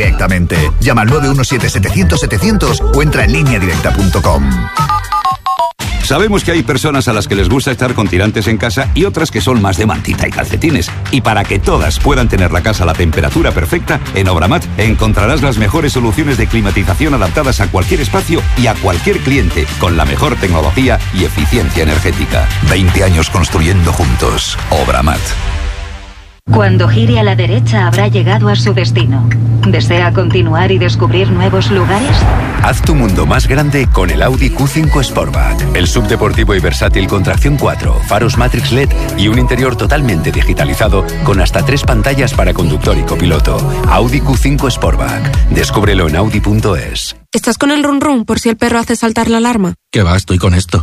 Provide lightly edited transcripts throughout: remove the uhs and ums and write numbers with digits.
directamente. Llama al 917-700-700 o entra en lineadirecta.com. Sabemos que hay personas a las que les gusta estar con tirantes en casa y otras que son más de mantita y calcetines. Y para que todas puedan tener la casa a la temperatura perfecta, en Obramat encontrarás las mejores soluciones de climatización adaptadas a cualquier espacio y a cualquier cliente, con la mejor tecnología y eficiencia energética. 20 años construyendo juntos. Obramat. Cuando gire a la derecha habrá llegado a su destino. ¿Desea continuar y descubrir nuevos lugares? Haz tu mundo más grande con el Audi Q5 Sportback. El subdeportivo y versátil con tracción 4, faros Matrix LED y un interior totalmente digitalizado con hasta 3 pantallas para conductor y copiloto. Audi Q5 Sportback. Descúbrelo en Audi.es. ¿Estás con el run run por si el perro hace saltar la alarma? ¿Qué va? Estoy con esto.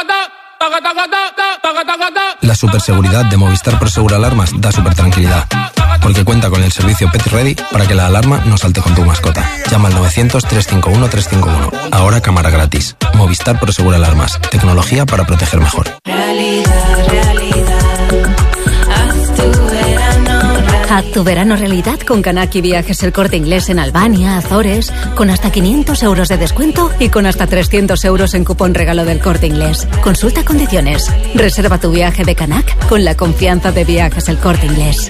La superseguridad de Movistar Prosegur Alarmas da super tranquilidad, porque cuenta con el servicio Pet Ready para que la alarma no salte con tu mascota. Llama al 900-351-351. Ahora cámara gratis. Movistar Prosegur Alarmas. Tecnología para proteger mejor. Haz tu verano realidad con Kanaki Viajes El Corte Inglés en Albania, Azores, con hasta 500 euros de descuento y con hasta 300 euros en cupón regalo del Corte Inglés. Consulta condiciones. Reserva tu viaje de Kanak con la confianza de Viajes El Corte Inglés.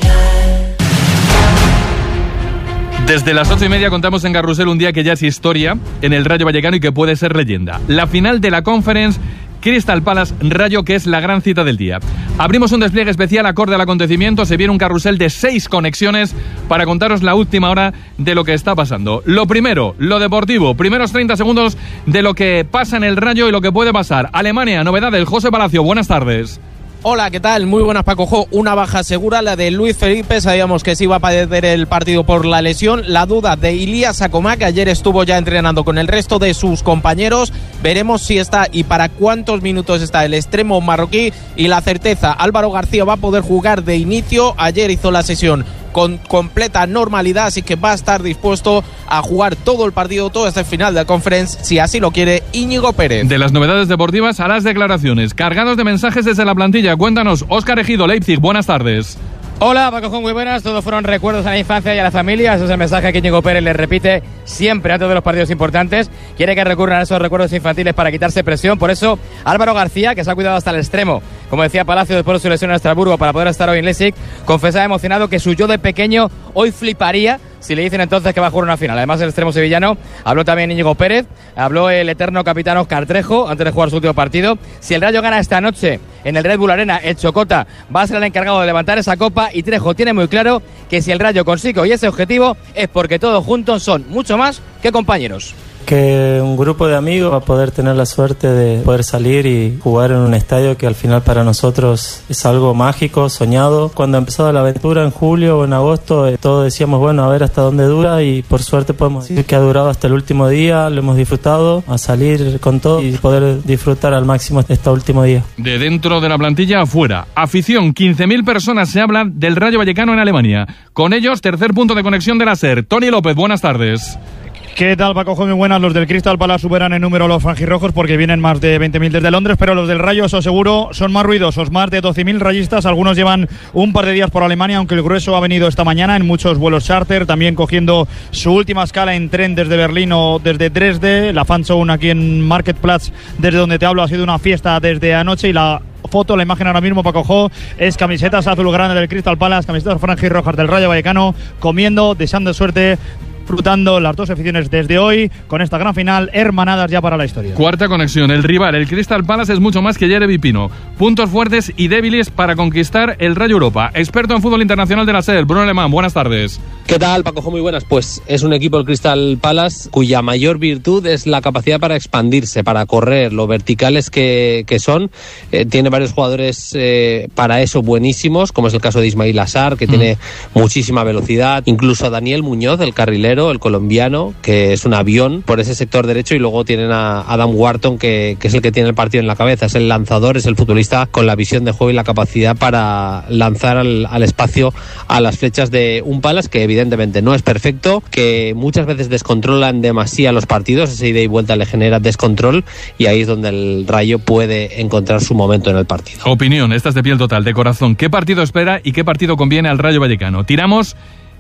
Desde las 8:30 contamos en Carrusel un día que ya es historia en el Rayo Vallecano y que puede ser leyenda. La final de la Conference Crystal Palace Rayo, que es la gran cita del día. Abrimos un despliegue especial acorde al acontecimiento. Se viene un carrusel de 6 conexiones para contaros la última hora de lo que está pasando. Lo primero, lo deportivo. Primeros 30 segundos de lo que pasa en el Rayo y lo que puede pasar. Alemania, novedades. José Palacio, buenas tardes. Hola, ¿qué tal? Muy buenas, Paco Jo. Una baja segura, la de Luis Felipe. Sabíamos que se iba a perder el partido por la lesión. La duda de Ilías Acomá, que ayer estuvo ya entrenando con el resto de sus compañeros. Veremos si está y para cuántos minutos está el extremo marroquí. Y la certeza, Álvaro García va a poder jugar de inicio. Ayer hizo la sesión con completa normalidad, así que va a estar dispuesto a jugar todo el partido, todo este final de la Conference, si así lo quiere Íñigo Pérez. De las novedades deportivas a las declaraciones, cargados de mensajes desde la plantilla. Cuéntanos, Óscar Ejido, Leipzig, buenas tardes. Hola, Paco, muy buenas. Todos fueron recuerdos a la infancia y a la familia. Ese es el mensaje que Íñigo Pérez le repite siempre antes de los partidos importantes. Quiere que recurran a esos recuerdos infantiles para quitarse presión. Por eso, Álvaro García, que se ha cuidado hasta el extremo, como decía Palacio después de su lesión en Estrasburgo para poder estar hoy en Leipzig, confesaba emocionado que su yo de pequeño hoy fliparía si le dicen entonces que va a jugar una final. Además, el extremo sevillano, habló también Íñigo Pérez, habló el eterno capitán Óscar Trejo antes de jugar su último partido. Si el Rayo gana esta noche en el Red Bull Arena, el Chocota va a ser el encargado de levantar esa copa, y Trejo tiene muy claro que si el Rayo consigue hoy ese objetivo es porque todos juntos son mucho más que compañeros. Que un grupo de amigos va a poder tener la suerte de poder salir y jugar en un estadio que al final para nosotros es algo mágico, soñado. Cuando empezó la aventura en julio o en agosto, todos decíamos, bueno, a ver hasta dónde dura, y por suerte podemos decir que ha durado hasta el último día, lo hemos disfrutado, a salir con todo y poder disfrutar al máximo este último día. De dentro de la plantilla afuera, afición, 15.000 personas se hablan del Rayo Vallecano en Alemania. Con ellos, tercer punto de conexión de la SER. Tony López, buenas tardes. ¿Qué tal, Paco? Muy buenas. Los del Crystal Palace superan en número los franjirrojos porque vienen más de 20.000 desde Londres, pero los del Rayo, eso seguro, son más ruidosos. Más de 12.000 rayistas. Algunos llevan un par de días por Alemania, aunque el grueso ha venido esta mañana en muchos vuelos charter, también cogiendo su última escala en tren desde Berlín o desde Dresde. La fanzone aquí en Marktplatz, desde donde te hablo, ha sido una fiesta desde anoche, y la foto, la imagen ahora mismo, Paco Jo, es camisetas azulgrana del Crystal Palace, camisetas franjirrojas del Rayo Vallecano, comiendo, deseando suerte, disfrutando las dos aficiones desde hoy con esta gran final, hermanadas ya para la historia. Cuarta conexión, el rival, el Crystal Palace, es mucho más que Jeremy Pino. Puntos fuertes y débiles para conquistar el Rayo Europa. Experto en fútbol internacional de la SER, Bruno Alemán, buenas tardes. ¿Qué tal, Paco? Muy buenas. Pues es un equipo, el Crystal Palace, cuya mayor virtud es la capacidad para expandirse, para correr, lo verticales que son. Tiene varios jugadores para eso buenísimos, como es el caso de Ismail Assar, que tiene muchísima velocidad. Incluso Daniel Muñoz, el carrilero, el colombiano, que es un avión por ese sector derecho, y luego tienen a Adam Wharton, que es el que tiene el partido en la cabeza, es el lanzador, es el futbolista con la visión de juego y la capacidad para lanzar al espacio a las flechas de un Palace que evidentemente no es perfecto, que muchas veces descontrolan demasiado los partidos, esa ida y vuelta le genera descontrol, y ahí es donde el Rayo puede encontrar su momento en el partido. Opinión, esta es de piel total, de corazón. ¿Qué partido espera y qué partido conviene al Rayo Vallecano? Tiramos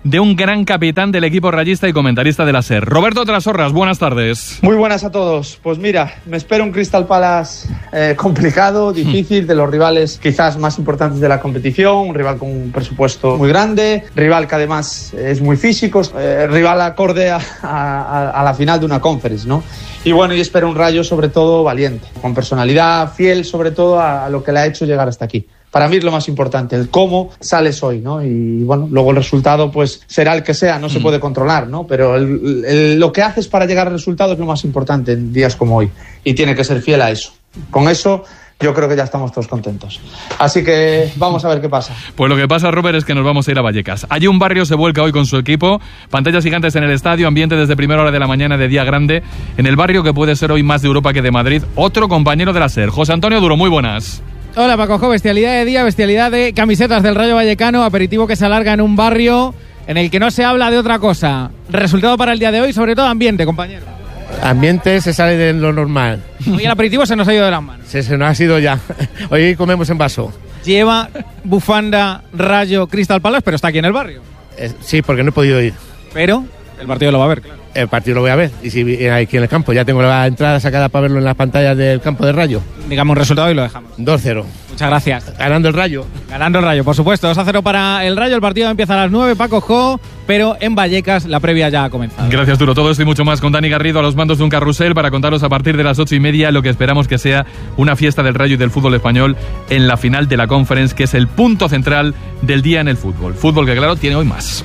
de un gran capitán del equipo rayista y comentarista de la SER. Roberto Trasorras, buenas tardes. Muy buenas a todos. Pues mira, me espera un Crystal Palace complicado, difícil, de los rivales quizás más importantes de la competición, un rival con un presupuesto muy grande, rival que además es muy físico, rival acorde a la final de una conference, ¿no? Y bueno, y espero un Rayo sobre todo valiente, con personalidad, fiel sobre todo a lo que le ha hecho llegar hasta aquí. Para mí es lo más importante, el cómo sales hoy, ¿no? Y bueno, luego el resultado pues será el que sea, no se puede controlar, ¿no? Pero lo que haces para llegar al resultado es lo más importante en días como hoy, y tiene que ser fiel a eso. Con eso yo creo que ya estamos todos contentos. Así que vamos a ver qué pasa. Pues lo que pasa, Robert, es que nos vamos a ir a Vallecas. Allí un barrio se vuelca hoy con su equipo, pantallas gigantes en el estadio, ambiente desde primera hora de la mañana de día grande, en el barrio que puede ser hoy más de Europa que de Madrid. Otro compañero de la SER, José Antonio Duro, muy buenas. Hola Paco, bestialidad de día, bestialidad de camisetas del Rayo Vallecano, aperitivo que se alarga en un barrio en el que no se habla de otra cosa. Resultado para el día de hoy, sobre todo ambiente, compañero. Ambiente se sale de lo normal. Hoy el aperitivo se nos ha ido de las manos. Se nos ha ido ya. Hoy comemos en vaso. Lleva bufanda, Rayo, Crystal Palace, pero está aquí en el barrio. Sí, porque no he podido ir. Pero el partido lo va a ver, claro. El partido lo voy a ver. Y si aquí en el campo, ya tengo la entrada sacada para verlo en las pantallas del campo de Rayo. Digamos un resultado y lo dejamos. 2-0. Muchas gracias. Ganando el Rayo. Ganando el Rayo, por supuesto. 2-0 para el Rayo. El partido empieza a las 9, Paco Jo, pero en Vallecas la previa ya ha comenzado. Gracias, Duro. Todo esto y mucho más con Dani Garrido a los mandos de un carrusel para contaros a partir de las 8:30 lo que esperamos que sea una fiesta del Rayo y del fútbol español en la final de la Conference, que es el punto central del día en el fútbol. Fútbol que, claro, tiene hoy más.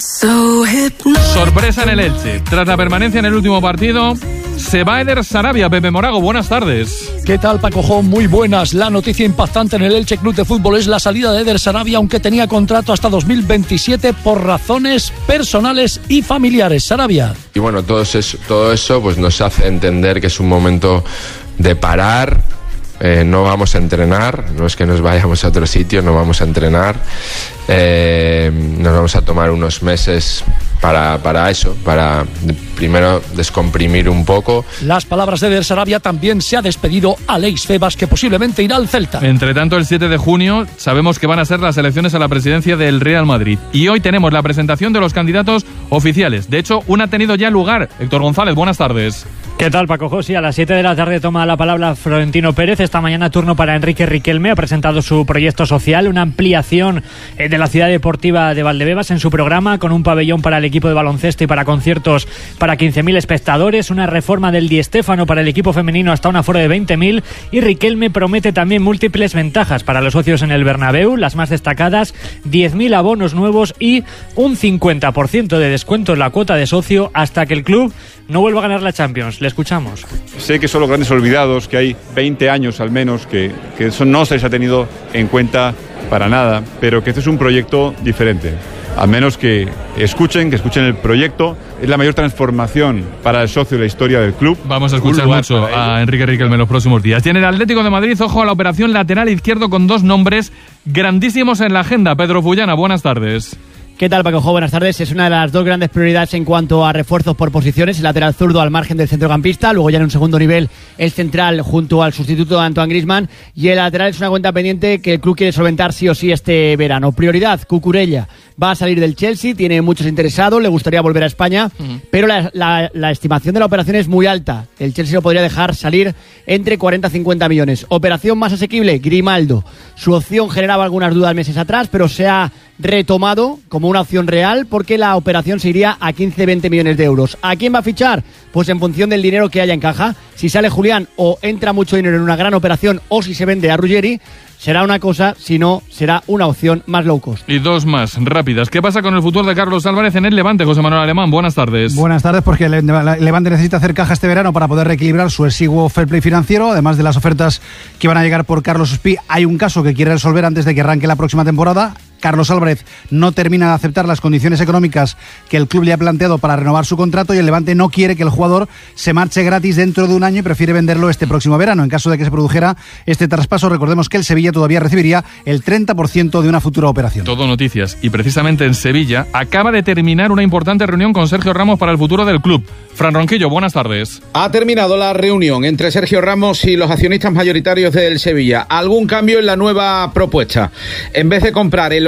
Sorpresa en el Elche. Tras la permanencia en el último partido, se va Eder Sarabia. Pepe Morago, buenas tardes. ¿Qué tal, Paco Jo? Muy buenas. La noticia impactante en el Elche Club de Fútbol es la salida de Eder Sarabia, aunque tenía contrato hasta 2027 por razones personales y familiares. Sarabia. Y bueno, todo eso pues nos hace entender que es un momento de parar. No vamos a entrenar, no es que nos vayamos a otro sitio, no vamos a entrenar. Nos vamos a tomar unos meses para eso, para primero descomprimir un poco. Las palabras de Eder Sarabia. También se ha despedido Aleix Febas, que posiblemente irá al Celta. Entre tanto, el 7 de junio sabemos que van a ser las elecciones a la presidencia del Real Madrid. Y hoy tenemos la presentación de los candidatos oficiales. De hecho, una ha tenido ya lugar. Héctor González, buenas tardes. ¿Qué tal, Paco José? A las 7 de la tarde toma la palabra Florentino Pérez. Esta mañana turno para Enrique Riquelme. Ha presentado su proyecto social, una ampliación de la ciudad deportiva de Valdebebas en su programa, con un pabellón para el equipo de baloncesto y para conciertos para 15.000 espectadores, una reforma del Di Stéfano para el equipo femenino hasta un aforo de 20.000, y Riquelme promete también múltiples ventajas para los socios en el Bernabéu, las más destacadas: 10.000 abonos nuevos y un 50% de descuento en la cuota de socio hasta que el club no vuelva a ganar la Champions. Le escuchamos. Sé que son los grandes olvidados, que hay 20 años al menos que eso no se les ha tenido en cuenta para nada, pero que este es un proyecto diferente. A menos que escuchen el proyecto. Es la mayor transformación para el socio de la historia del club. Vamos a escuchar mucho a Enrique Riquelme en los próximos días. Y en el Atlético de Madrid, ojo a la operación lateral izquierdo con dos nombres grandísimos en la agenda. Pedro Fullana, buenas tardes. ¿Qué tal, Paco Jo? Buenas tardes. Es una de las dos grandes prioridades en cuanto a refuerzos por posiciones. El lateral zurdo al margen del centrocampista, luego ya en un segundo nivel el central junto al sustituto de Antoine Griezmann, y el lateral es una cuenta pendiente que el club quiere solventar sí o sí este verano. Prioridad, Cucurella. Va a salir del Chelsea, tiene muchos interesados, le gustaría volver a España, pero la estimación de la operación es muy alta. El Chelsea lo podría dejar salir entre 40 y 50 millones. Operación más asequible, Grimaldo. Su opción generaba algunas dudas meses atrás, pero se ha retomado como una opción real porque la operación se iría a 15-20 millones de euros. ¿A quién va a fichar? Pues en función del dinero que haya en caja. Si sale Julián o entra mucho dinero en una gran operación, o si se vende a Ruggeri, será una cosa, si no, será una opción más low cost. Y dos más rápidas. ¿Qué pasa con el futuro de Carlos Álvarez en el Levante? José Manuel Alemán, buenas tardes. Buenas tardes, porque el Levante necesita hacer caja este verano para poder reequilibrar su exiguo fair play financiero. Además de las ofertas que van a llegar por Carlos Espí, hay un caso que quiere resolver antes de que arranque la próxima temporada. Carlos Álvarez no termina de aceptar las condiciones económicas que el club le ha planteado para renovar su contrato, y el Levante no quiere que el jugador se marche gratis dentro de un año y prefiere venderlo este próximo verano. En caso de que se produjera este traspaso, recordemos que el Sevilla todavía recibiría el 30% de una futura operación. Todo noticias. Y precisamente en Sevilla acaba de terminar una importante reunión con Sergio Ramos para el futuro del club. Fran Ronquillo, buenas tardes. Ha terminado la reunión entre Sergio Ramos y los accionistas mayoritarios del Sevilla. ¿Algún cambio en la nueva propuesta? En vez de comprar el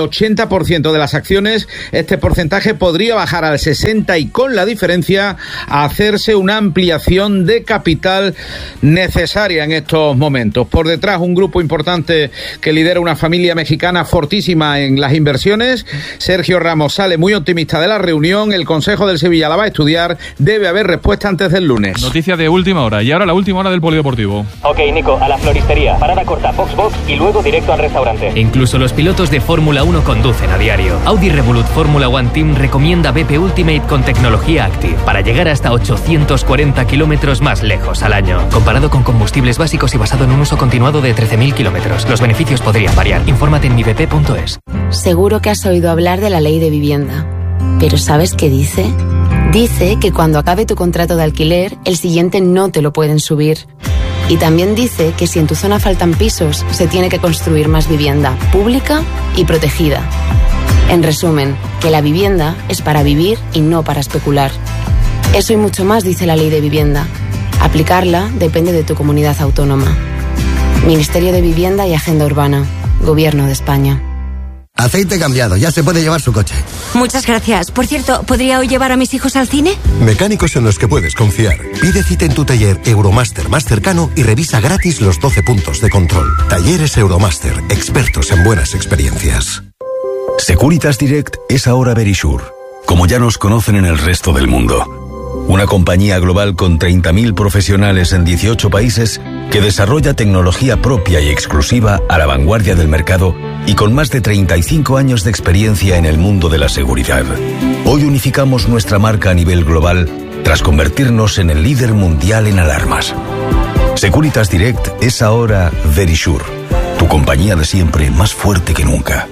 80% de las acciones, este porcentaje podría bajar al 60% y con la diferencia hacerse una ampliación de capital necesaria en estos momentos. Por detrás, un grupo importante que lidera una familia mexicana fortísima en las inversiones. Sergio Ramos sale muy optimista de la reunión. El Consejo del Sevilla la va a estudiar. Debe haber respuesta antes del lunes. Noticia de última hora. Y ahora la última hora del polideportivo. Ok, Nico, a la floristería. Parada corta, box y luego directo al restaurante. Incluso los pilotos de Fórmula 1 conducen a diario. Audi Revolut Fórmula One Team recomienda BP Ultimate con tecnología Active para llegar hasta 840 kilómetros más lejos al año. Comparado con combustibles básicos y basado en un uso continuado de 13.000 kilómetros. Los beneficios podrían variar. Infórmate en mibp.es. Seguro que has oído hablar de la ley de vivienda. ¿Pero sabes qué dice? Dice que cuando acabe tu contrato de alquiler, el siguiente no te lo pueden subir. Y también dice que si en tu zona faltan pisos, se tiene que construir más vivienda pública y protegida. En resumen, que la vivienda es para vivir y no para especular. Eso y mucho más dice la ley de vivienda. Aplicarla depende de tu comunidad autónoma. Ministerio de Vivienda y Agenda Urbana. Gobierno de España. Aceite cambiado, ya se puede llevar su coche. Muchas gracias. Por cierto, ¿podría hoy llevar a mis hijos al cine? Mecánicos en los que puedes confiar. Pide cita en tu taller Euromaster más cercano y revisa gratis los 12 puntos de control. Talleres Euromaster, expertos en buenas experiencias. Securitas Direct es ahora Verisure, como ya nos conocen en el resto del mundo. Una compañía global con 30.000 profesionales en 18 países que desarrolla tecnología propia y exclusiva a la vanguardia del mercado y con más de 35 años de experiencia en el mundo de la seguridad. Hoy unificamos nuestra marca a nivel global tras convertirnos en el líder mundial en alarmas. Securitas Direct es ahora Verisure, tu compañía de siempre más fuerte que nunca.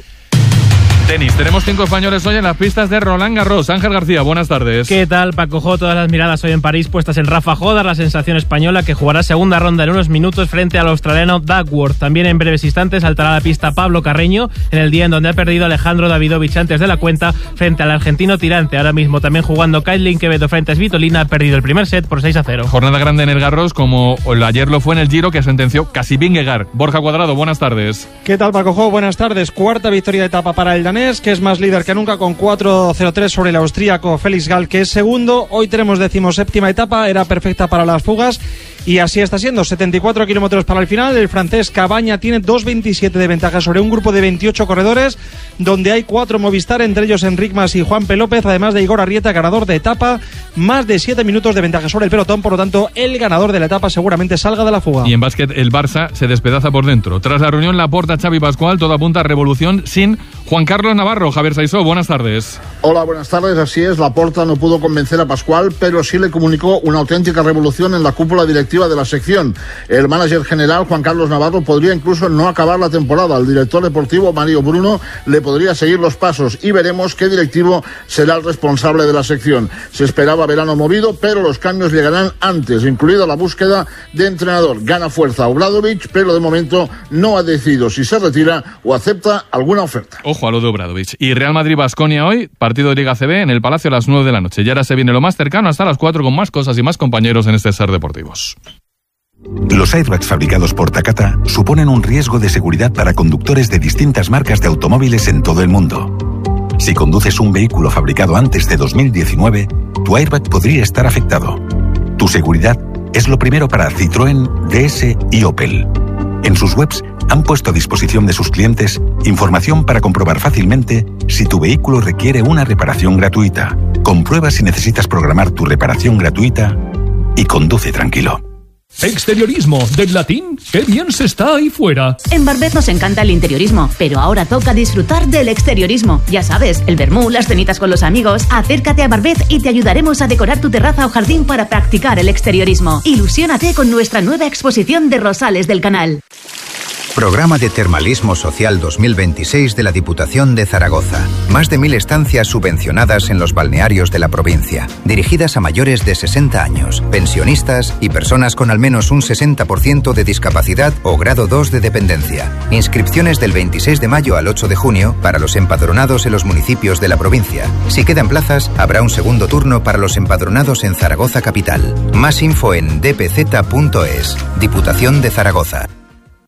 Tenis, tenemos 5 españoles hoy en las pistas de Roland Garros. Ángel García, buenas tardes. ¿Qué tal, Paco Jo? Todas las miradas hoy en París puestas en Rafa Jodar, la sensación española que jugará segunda ronda en unos minutos frente al australiano Duckworth. También en breves instantes saltará a la pista Pablo Carreño en el día en donde ha perdido Alejandro Davidovich antes de la cuenta frente al argentino Tirante. Ahora mismo también jugando Kaitlyn Quevedo frente a Svitolina, ha perdido el primer set por 6-0. Jornada grande en el Garros, como ayer lo fue en el Giro, que sentenció casi Vingegaard. Borja Cuadrado, buenas tardes. ¿Qué tal, Paco Jo? Buenas tardes. Cuarta victoria de etapa para el danés, que es más líder que nunca con 4-0-3 sobre el austríaco Felix Gall, que es segundo. Hoy tenemos 17ª etapa, era perfecta para las fugas y así está siendo. 74 kilómetros para el final. El francés Cabaña tiene 2.27 de ventaja sobre un grupo de 28 corredores, donde hay 4 Movistar, entre ellos Enric Mas y Juanpe López, además de Igor Arrieta, ganador de etapa. Más de 7 minutos de ventaja sobre el pelotón, por lo tanto el ganador de la etapa seguramente salga de la fuga. Y en básquet el Barça se despedaza por dentro. Tras la reunión Laporta, Xavi Pascual, todo apunta a revolución sin Juan Carlos Navarro. Javier Saisó, buenas tardes. Hola, buenas tardes. Así es, Laporta no pudo convencer a Pascual, pero sí le comunicó una auténtica revolución en la cúpula directiva de la sección. El manager general, Juan Carlos Navarro, podría incluso no acabar la temporada. El director deportivo, Mario Bruno, le podría seguir los pasos y veremos qué directivo será el responsable de la sección. Se esperaba verano movido, pero los cambios llegarán antes, incluida la búsqueda de entrenador. Gana fuerza Obradovic, pero de momento no ha decidido si se retira o acepta alguna oferta. Ojo a lo de Obradovic. Y Real Madrid-Baskonia hoy, partido de Liga CB en el Palacio a las 9 de la noche. Y ahora se viene lo más cercano hasta las 4 con más cosas y más compañeros en este Ser Deportivos. Los airbags fabricados por Takata suponen un riesgo de seguridad para conductores de distintas marcas de automóviles en todo el mundo. Si conduces un vehículo fabricado antes de 2019, tu airbag podría estar afectado. Tu seguridad es lo primero para Citroën, DS y Opel. En sus webs han puesto a disposición de sus clientes información para comprobar fácilmente si tu vehículo requiere una reparación gratuita. Comprueba si necesitas programar tu reparación gratuita y conduce tranquilo. Exteriorismo, del latín, qué bien se está ahí fuera. En Barbet nos encanta el interiorismo, pero ahora toca disfrutar del exteriorismo. Ya sabes, el vermú, las cenitas con los amigos. Acércate a Barbet y te ayudaremos a decorar tu terraza o jardín para practicar el exteriorismo. Ilusiónate con nuestra nueva exposición de rosales del canal. Programa de Termalismo Social 2026 de la Diputación de Zaragoza. Más de 1.000 estancias subvencionadas en los balnearios de la provincia, dirigidas a mayores de 60 años, pensionistas y personas con al menos un 60% de discapacidad o grado 2 de dependencia. Inscripciones del 26 de mayo al 8 de junio para los empadronados en los municipios de la provincia. Si quedan plazas, habrá un segundo turno para los empadronados en Zaragoza capital. Más info en dpz.es. Diputación de Zaragoza.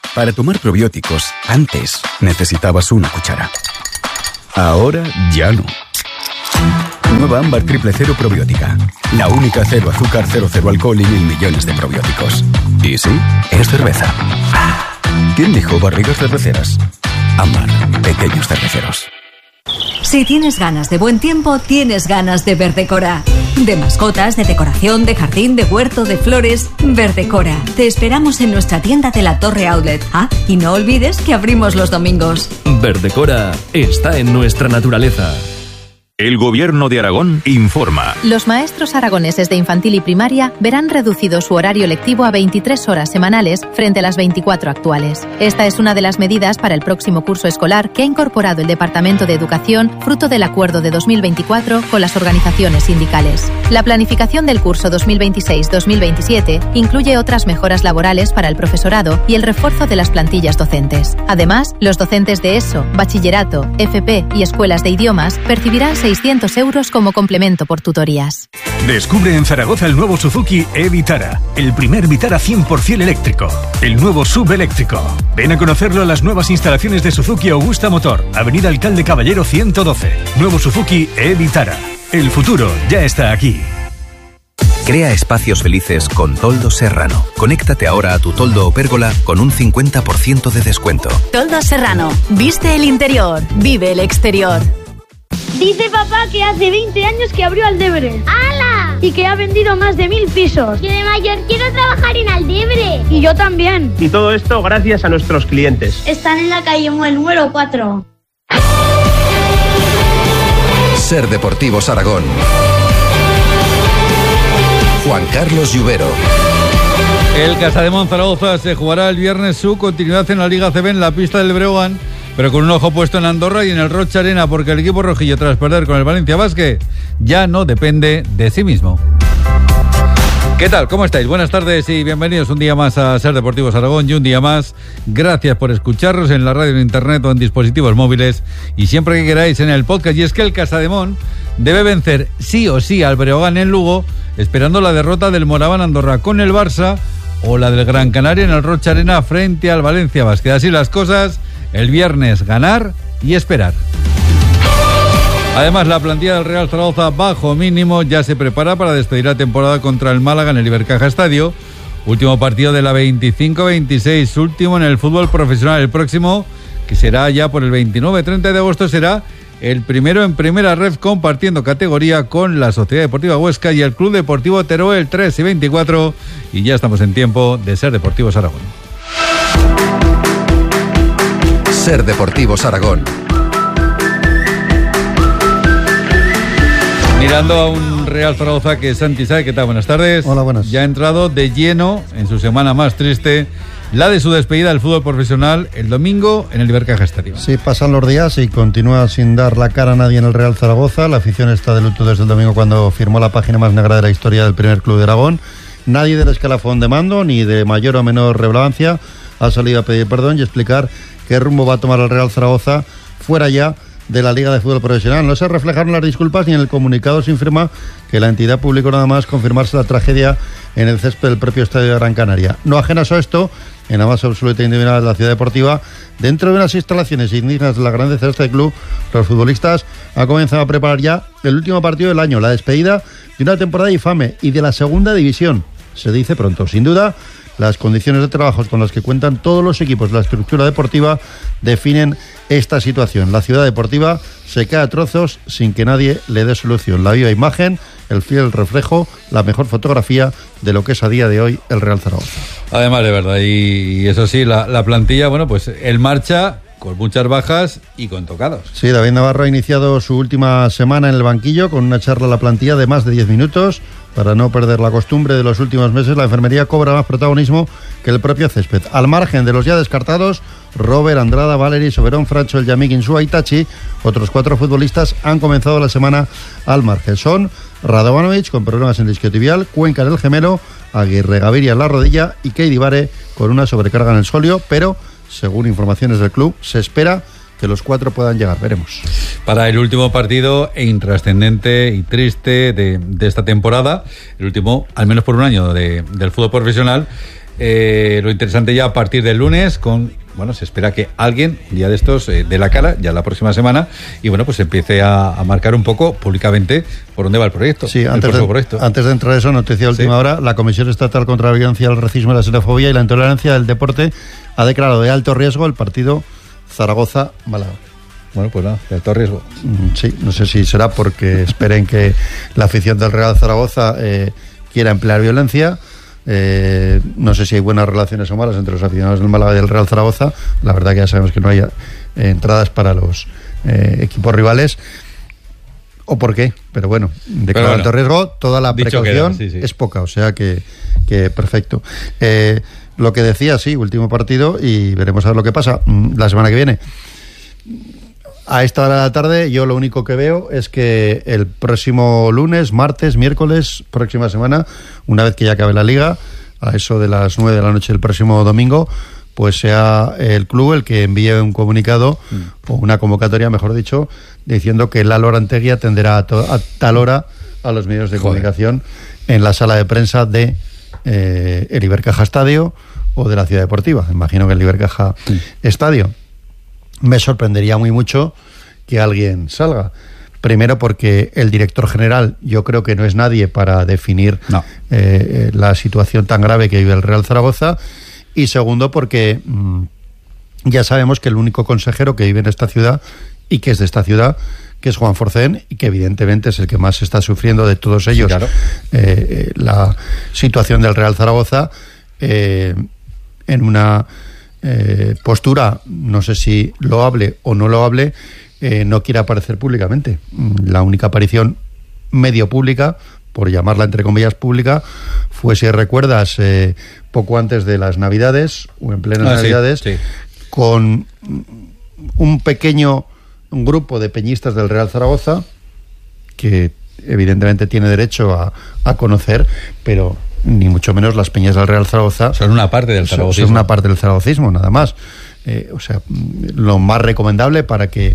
Para tomar probióticos, antes necesitabas una cuchara. Ahora ya no. Nueva Ámbar Triple Cero Probiótica. La única cero azúcar, cero alcohol y 1.000 millones de probióticos. Y sí, es cerveza. ¿Quién dijo barrigas cerveceras? Ámbar, pequeños cerveceros. Si tienes ganas de buen tiempo, tienes ganas de Verdecora. De mascotas, de decoración, de jardín, de huerto, de flores. Verdecora. Te esperamos en nuestra tienda de la Torre Outlet. Ah, y no olvides que abrimos los domingos. Verdecora está en nuestra naturaleza. El Gobierno de Aragón informa. Los maestros aragoneses de infantil y primaria verán reducido su horario lectivo a 23 horas semanales frente a las 24 actuales. Esta es una de las medidas para el próximo curso escolar que ha incorporado el Departamento de Educación, fruto del acuerdo de 2024 con las organizaciones sindicales. La planificación del curso 2026-2027 incluye otras mejoras laborales para el profesorado y el refuerzo de las plantillas docentes. Además, los docentes de ESO, bachillerato, FP y escuelas de idiomas percibirán 600 euros como complemento por tutorías. Descubre en Zaragoza el nuevo Suzuki e-Vitara, el primer Vitara 100% eléctrico, el nuevo SUV eléctrico. Ven a conocerlo a las nuevas instalaciones de Suzuki Augusta Motor, Avenida Alcalde Caballero 112. Nuevo Suzuki e-Vitara. El futuro ya está aquí. Crea espacios felices con Toldos Serrano. Conéctate ahora a tu toldo o pérgola con un 50% de descuento. Toldos Serrano. Viste el interior, vive el exterior. Dice papá que hace 20 años que abrió Aldebre. ¡Hala! Y que ha vendido más de 1000 pisos. Yo de mayor quiero trabajar en Aldebre. Y yo también. Y todo esto gracias a nuestros clientes. Están en la calle Muel número 4. Ser Deportivos Aragón. Juan Carlos Lluvero. El Casademón Zaragoza se jugará el viernes su continuidad en la Liga CB en la pista del Breogán, pero con un ojo puesto en Andorra y en el Rocha Arena, porque el equipo rojillo, tras perder con el Valencia Basket, ya no depende de sí mismo. ¿Qué tal? ¿Cómo estáis? Buenas tardes y bienvenidos un día más a Ser Deportivos Aragón y un día más. Gracias por escucharnos en la radio, en internet o en dispositivos móviles y siempre que queráis en el podcast. Y es que el Casademón debe vencer sí o sí al Breogán en Lugo, esperando la derrota del Moraván Andorra con el Barça o la del Gran Canaria en el Rocha Arena frente al Valencia Basket. Así las cosas, el viernes ganar y esperar. Además, la plantilla del Real Zaragoza bajo mínimo ya se prepara para despedir la temporada contra el Málaga en el Ibercaja Estadio. Último partido de la 25-26, último en el fútbol profesional. El próximo, que será ya por el 29-30 de agosto, será el primero en primera red, compartiendo categoría con la Sociedad Deportiva Huesca y el Club Deportivo Teruel, 3 y 24. Y ya estamos en tiempo de Ser Deportivos Aragón. Ser Deportivos Aragón. Mirando a un Real Zaragoza que Santi sabe. ¿Qué tal? Buenas tardes. Hola, buenas. Ya ha entrado de lleno en su semana más triste, la de su despedida del fútbol profesional el domingo en el Ibercaja Estadio. Sí, pasan los días y continúa sin dar la cara a nadie en el Real Zaragoza. La afición está de luto desde el domingo cuando firmó la página más negra de la historia del primer club de Aragón. Nadie del escalafón de mando, ni de mayor o menor relevancia, ha salido a pedir perdón y explicar qué rumbo va a tomar el Real Zaragoza fuera ya de la Liga de Fútbol Profesional. No se reflejaron las disculpas ni en el comunicado se informa que la entidad publicó nada más confirmarse la tragedia en el césped del propio estadio de Gran Canaria. No ajenas a esto, en la más absoluta indignidad de la ciudad deportiva, dentro de unas instalaciones indignas de la grandeza de este club, los futbolistas han comenzado a preparar ya el último partido del año, la despedida de una temporada infame y de la segunda división. Se dice pronto. Sin duda, las condiciones de trabajo con las que cuentan todos los equipos de la estructura deportiva definen esta situación. La ciudad deportiva se cae a trozos sin que nadie le dé solución. La viva imagen, el fiel reflejo, la mejor fotografía de lo que es a día de hoy el Real Zaragoza. Además, de verdad, y eso sí, la plantilla, bueno, pues el marcha con muchas bajas y con tocados. Sí, David Navarro ha iniciado su última semana en el banquillo con una charla a la plantilla de más de 10 minutos. Para no perder la costumbre de los últimos meses, la enfermería cobra más protagonismo que el propio césped. Al margen de los ya descartados, Robert, Andrada, Valeri, Soberón, Francho, El Yamik, Insúa y Tachi, otros 4 futbolistas han comenzado la semana al margen. Son Radovanovic con problemas en el isquiotibial, Cuenca en el gemelo, Aguirre Gaviria en la rodilla y Keidi Bare con una sobrecarga en el sóleo, pero según informaciones del club, se espera que los 4 puedan llegar, veremos. Para el último partido intrascendente y triste de esta temporada, el último, al menos por un año, del fútbol profesional, Lo interesante ya a partir del lunes se espera que alguien, un día de estos, dé la cara, ya la próxima semana, y pues empiece a marcar un poco públicamente por dónde va el proyecto. Sí, antes de entrar a eso, noticia de última hora, la Comisión Estatal contra la Violencia, el Racismo, la Xenofobia y la Intolerancia del Deporte ha declarado de alto riesgo el partido Zaragoza-Málaga. Bueno, pues nada, de alto riesgo. Sí, no sé si será porque esperen que la afición del Real Zaragoza quiera emplear violencia. No sé si hay buenas relaciones o malas entre los aficionados del Málaga y del Real Zaragoza. La verdad que ya sabemos que no hay entradas para los equipos rivales. ¿O por qué? Pero bueno, de alto riesgo, toda la precaución es poca, o sea que perfecto. Lo que decía, sí, último partido y veremos a ver lo que pasa la semana que viene. A esta hora de la tarde yo lo único que veo es que el próximo lunes, martes, miércoles, próxima semana, una vez que ya acabe la liga, a eso de las 9 de la noche del próximo domingo, pues sea el club el que envíe un comunicado o una convocatoria, mejor dicho, diciendo que Lalo Arantegui atenderá a tal hora a los medios de comunicación en la sala de prensa de el Ibercaja Estadio o de la Ciudad Deportiva. Imagino que el Ibercaja Estadio. Me sorprendería muy mucho que alguien salga. Primero porque el director general yo creo que no es nadie para definir la situación tan grave que vive el Real Zaragoza. Y segundo porque ya sabemos que el único consejero que vive en esta ciudad y que es de esta ciudad, que es Juan Forcén, y que evidentemente es el que más está sufriendo de todos ellos, sí, claro, la situación del Real Zaragoza, en una postura, no sé si loable o no loable, no quiere aparecer públicamente. La única aparición medio pública, por llamarla entre comillas pública, fue, si recuerdas, poco antes de las Navidades o en plenas Navidades, sí, con un pequeño grupo de peñistas del Real Zaragoza que evidentemente tiene derecho a conocer, pero ni mucho menos las peñas del Real Zaragoza son una parte del zaragocismo. Son una parte del zaragocismo, nada más. O sea, lo más recomendable para que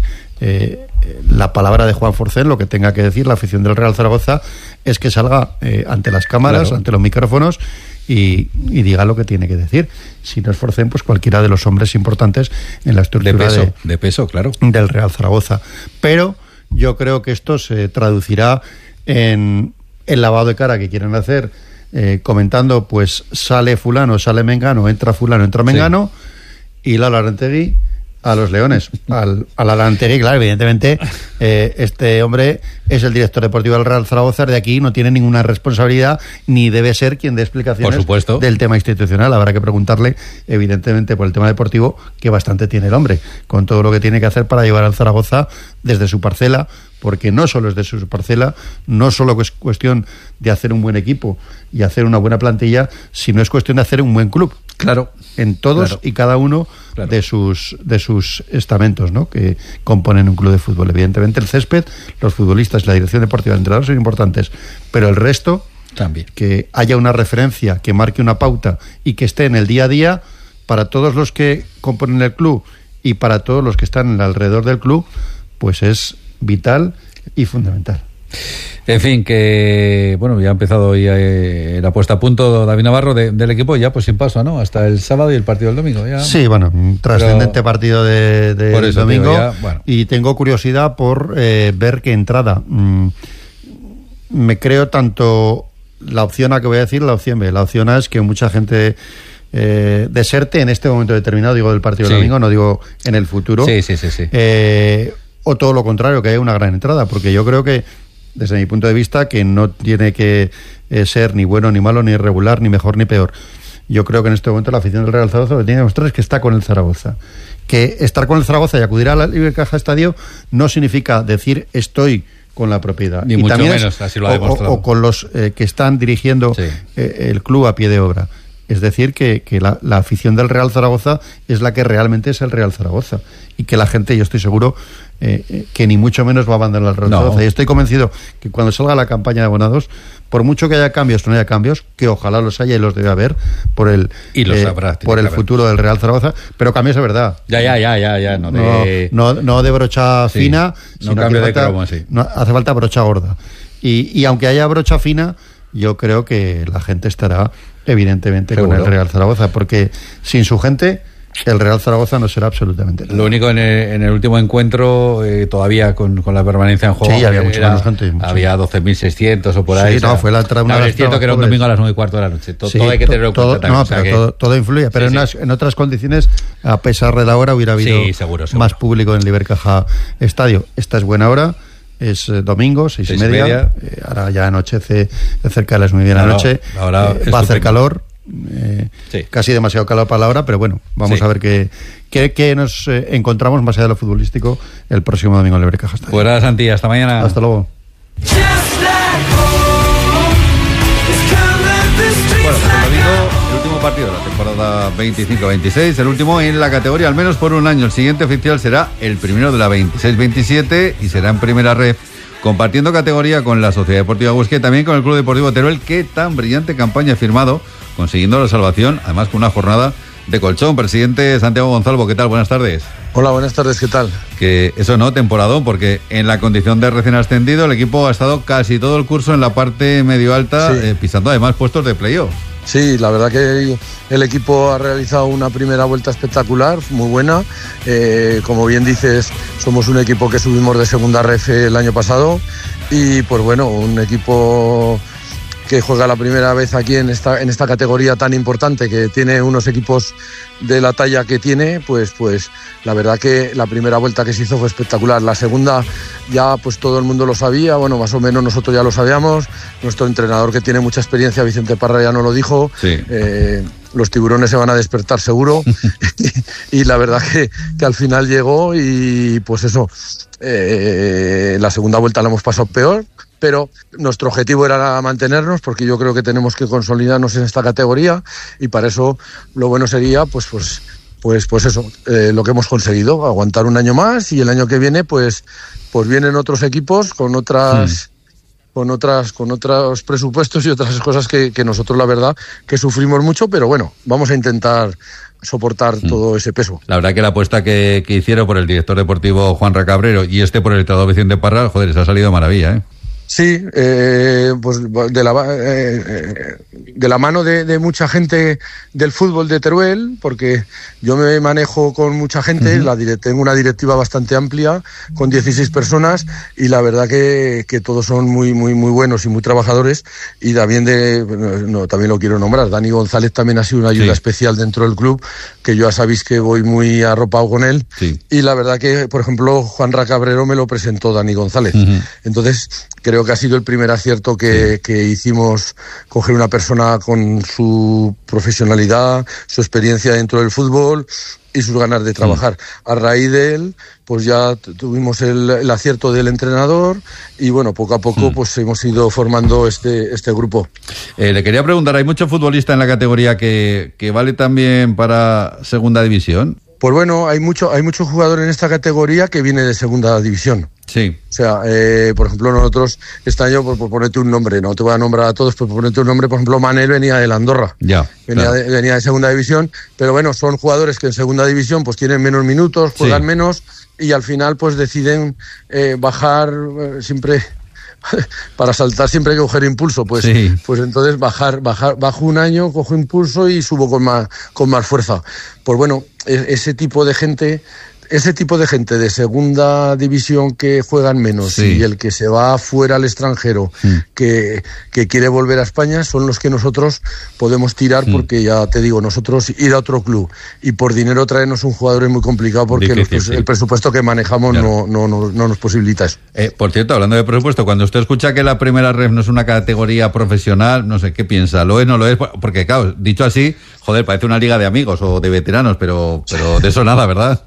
la palabra de Juan Forcén, lo que tenga que decir la afición del Real Zaragoza, es que salga ante las cámaras, claro, ante los micrófonos y diga lo que tiene que decir. Si no es Forcén, pues cualquiera de los hombres importantes en la estructura de peso, claro, del Real Zaragoza. Pero yo creo que esto se traducirá en el lavado de cara que quieren hacer, comentando, pues sale fulano, sale mengano, entra fulano, entra mengano, sí, y Lalo Arantegui a los Leones. Al Arantegui, claro, evidentemente, este hombre es el director deportivo del Real Zaragoza, de aquí no tiene ninguna responsabilidad, ni debe ser quien dé explicaciones, por supuesto, del tema institucional. Habrá que preguntarle, evidentemente, por el tema deportivo, que bastante tiene el hombre, con todo lo que tiene que hacer para llevar al Zaragoza desde su parcela, porque no solo es de su parcela, no solo es cuestión de hacer un buen equipo y hacer una buena plantilla, sino es cuestión de hacer un buen club. Claro. En todos, claro, y cada uno, claro, de sus estamentos, ¿no?, que componen un club de fútbol. Evidentemente el césped, los futbolistas, la dirección deportiva, el entrenador son importantes, pero el resto también. Que haya una referencia, que marque una pauta y que esté en el día a día para todos los que componen el club y para todos los que están alrededor del club, pues es vital y fundamental. En fin, que bueno, ya ha empezado hoy la puesta a punto David Navarro del equipo, ya pues sin paso, ¿no? Hasta el sábado y el partido del domingo. Ya. Sí, bueno, trascendente partido del domingo. Ya, bueno. Y tengo curiosidad por ver qué entrada. Me creo tanto la opción A que voy a decir, la opción B. La opción A es que mucha gente deserte en este momento determinado, digo del partido del domingo, no digo en el futuro. Sí. O todo lo contrario, que haya una gran entrada, porque yo creo que, desde mi punto de vista, que no tiene que ser ni bueno ni malo, ni irregular, ni mejor ni peor. Yo creo que en este momento la afición del Real Zaragoza lo que tiene que demostrar es que está con el Zaragoza. Que estar con el Zaragoza y acudir a la Ibercaja Estadio no significa decir estoy con la propiedad. Ni y mucho también menos, así lo ha demostrado. O con los que están dirigiendo el club a pie de obra. Es decir, que la afición del Real Zaragoza es la que realmente es el Real Zaragoza. Y que la gente, yo estoy seguro, que ni mucho menos va a abandonar el Real Zaragoza. Y estoy convencido que cuando salga la campaña de abonados, por mucho que haya cambios o no haya cambios, que ojalá los haya y los debe haber por el futuro del Real Zaragoza, pero cambios de verdad. Ya. No de brocha fina, no sino cambio que de cromo, sí. hace falta brocha gorda. Y aunque haya brocha fina, yo creo que la gente estará evidentemente ¿Seguro? con el Real Zaragoza, porque sin su gente el Real Zaragoza no será absolutamente nada. Lo único en el último encuentro, todavía con la permanencia en juego, sí, había mucha menos gente. Había 12.600 o por ahí. Sí, no, fue la entrada. No, es cierto que era un domingo a las 9:15 de la noche. Todo hay que tenerlo en cuenta también. No, pero todo influye. Pero en otras condiciones, a pesar de la hora, hubiera habido seguro. más público en el Libercaja Estadio. Esta es buena hora. Es domingo, 6:30. Ahora ya anochece cerca de las 9 de la noche. Ahora va a hacer calor. Casi demasiado calor para la hora, pero bueno, vamos a ver qué nos encontramos más allá de lo futbolístico el próximo domingo en el Libercaja Estadio. Fuera, Santi, hasta mañana. Hasta luego. Bueno, pues el domingo, el último partido de la temporada 25-26, el último en la categoría, al menos por un año. El siguiente oficial será el primero de la 26-27 y será en primera ref, compartiendo categoría con la Sociedad Deportiva Huesca y también con el Club Deportivo Teruel, que tan brillante campaña ha firmado, consiguiendo la salvación, además con una jornada de colchón. Presidente Santiago Gonzalvo, ¿qué tal? Buenas tardes. Hola, buenas tardes, ¿qué tal? Que eso no, temporadón, porque en la condición de recién ascendido el equipo ha estado casi todo el curso en la parte medio alta, pisando además puestos de playoff. Sí, la verdad que el equipo ha realizado una primera vuelta espectacular, muy buena. Como bien dices, somos un equipo que subimos de segunda ref el año pasado y pues bueno, un equipo que juega la primera vez aquí en esta categoría tan importante, que tiene unos equipos de la talla que tiene, pues la verdad que la primera vuelta que se hizo fue espectacular. La segunda ya pues todo el mundo lo sabía, bueno, más o menos nosotros ya lo sabíamos. Nuestro entrenador, que tiene mucha experiencia, Vicente Parra, ya nos lo dijo. Sí. Los tiburones se van a despertar seguro. y la verdad que al final llegó y pues eso, la segunda vuelta la hemos pasado peor, pero nuestro objetivo era mantenernos, porque yo creo que tenemos que consolidarnos en esta categoría y para eso lo bueno sería pues eso, lo que hemos conseguido, aguantar un año más, y el año que viene pues vienen otros equipos con otros presupuestos y otras cosas que nosotros la verdad que sufrimos mucho, pero bueno, vamos a intentar soportar todo ese peso. La verdad que la apuesta que hicieron por el director deportivo Juan Cabrero y por el entrenador Vicente Parra, joder, les ha salido de maravilla, ¿eh? Sí, pues de la mano de mucha gente del fútbol de Teruel, porque yo me manejo con mucha gente, tengo una directiva bastante amplia, con 16 personas, y la verdad que todos son muy buenos y muy trabajadores, y también también lo quiero nombrar, Dani González también ha sido una ayuda especial dentro del club, que yo ya sabéis que voy muy arropado con él, y la verdad que, por ejemplo, Juan Cabrero me lo presentó Dani González. Entonces, creo que ha sido el primer acierto que hicimos, coger una persona con su profesionalidad, su experiencia dentro del fútbol y sus ganas de trabajar. A raíz de él, pues ya tuvimos el acierto del entrenador y bueno, poco a poco pues hemos ido formando este grupo. Le quería preguntar, ¿hay mucho futbolista en la categoría que vale también para segunda división? Pues bueno, hay mucho jugador en esta categoría que viene de segunda división. Sí. O sea, por ejemplo, nosotros este año, por ponerte un nombre, no te voy a nombrar a todos, pero por ponerte un nombre, por ejemplo, Manel venía de la Andorra. Ya. Venía de segunda división, pero bueno, son jugadores que en segunda división pues tienen menos minutos, juegan menos y al final pues deciden bajar siempre. Para saltar siempre hay que coger impulso, pues entonces bajo un año, cojo impulso y subo con más fuerza. Pues bueno, ese tipo de gente de segunda división que juegan menos y el que se va fuera al extranjero, que quiere volver a España, son los que nosotros podemos tirar, porque ya te digo, nosotros ir a otro club y por dinero traernos un jugador es muy complicado, porque el presupuesto que manejamos no nos posibilita eso. Por cierto, hablando de presupuesto, cuando usted escucha que la primera ref no es una categoría profesional, no sé, ¿qué piensa? ¿Lo es, no lo es? Porque claro, dicho así, joder, parece una liga de amigos o de veteranos, pero de eso nada, ¿verdad?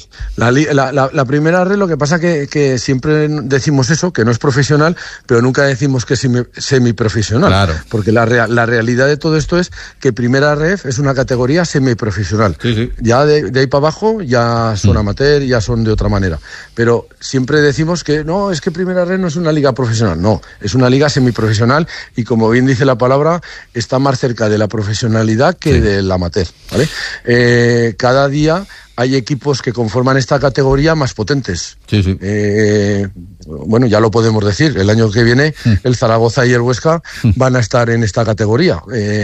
La primera red, lo que pasa que siempre decimos eso, que no es profesional, pero nunca decimos que es semiprofesional. Claro. Porque la realidad de todo esto es que primera ref es una categoría semiprofesional. Sí. Ya de ahí para abajo ya son amateur, ya son de otra manera. Pero siempre decimos que no, es que primera ref no es una liga profesional. No, es una liga semiprofesional y, como bien dice la palabra, está más cerca de la profesionalidad que del amateur, ¿vale? Cada día hay equipos que conforman esta categoría más potentes. Sí, sí. Bueno, ya lo podemos decir, el año que viene el Zaragoza y el Huesca van a estar en esta categoría.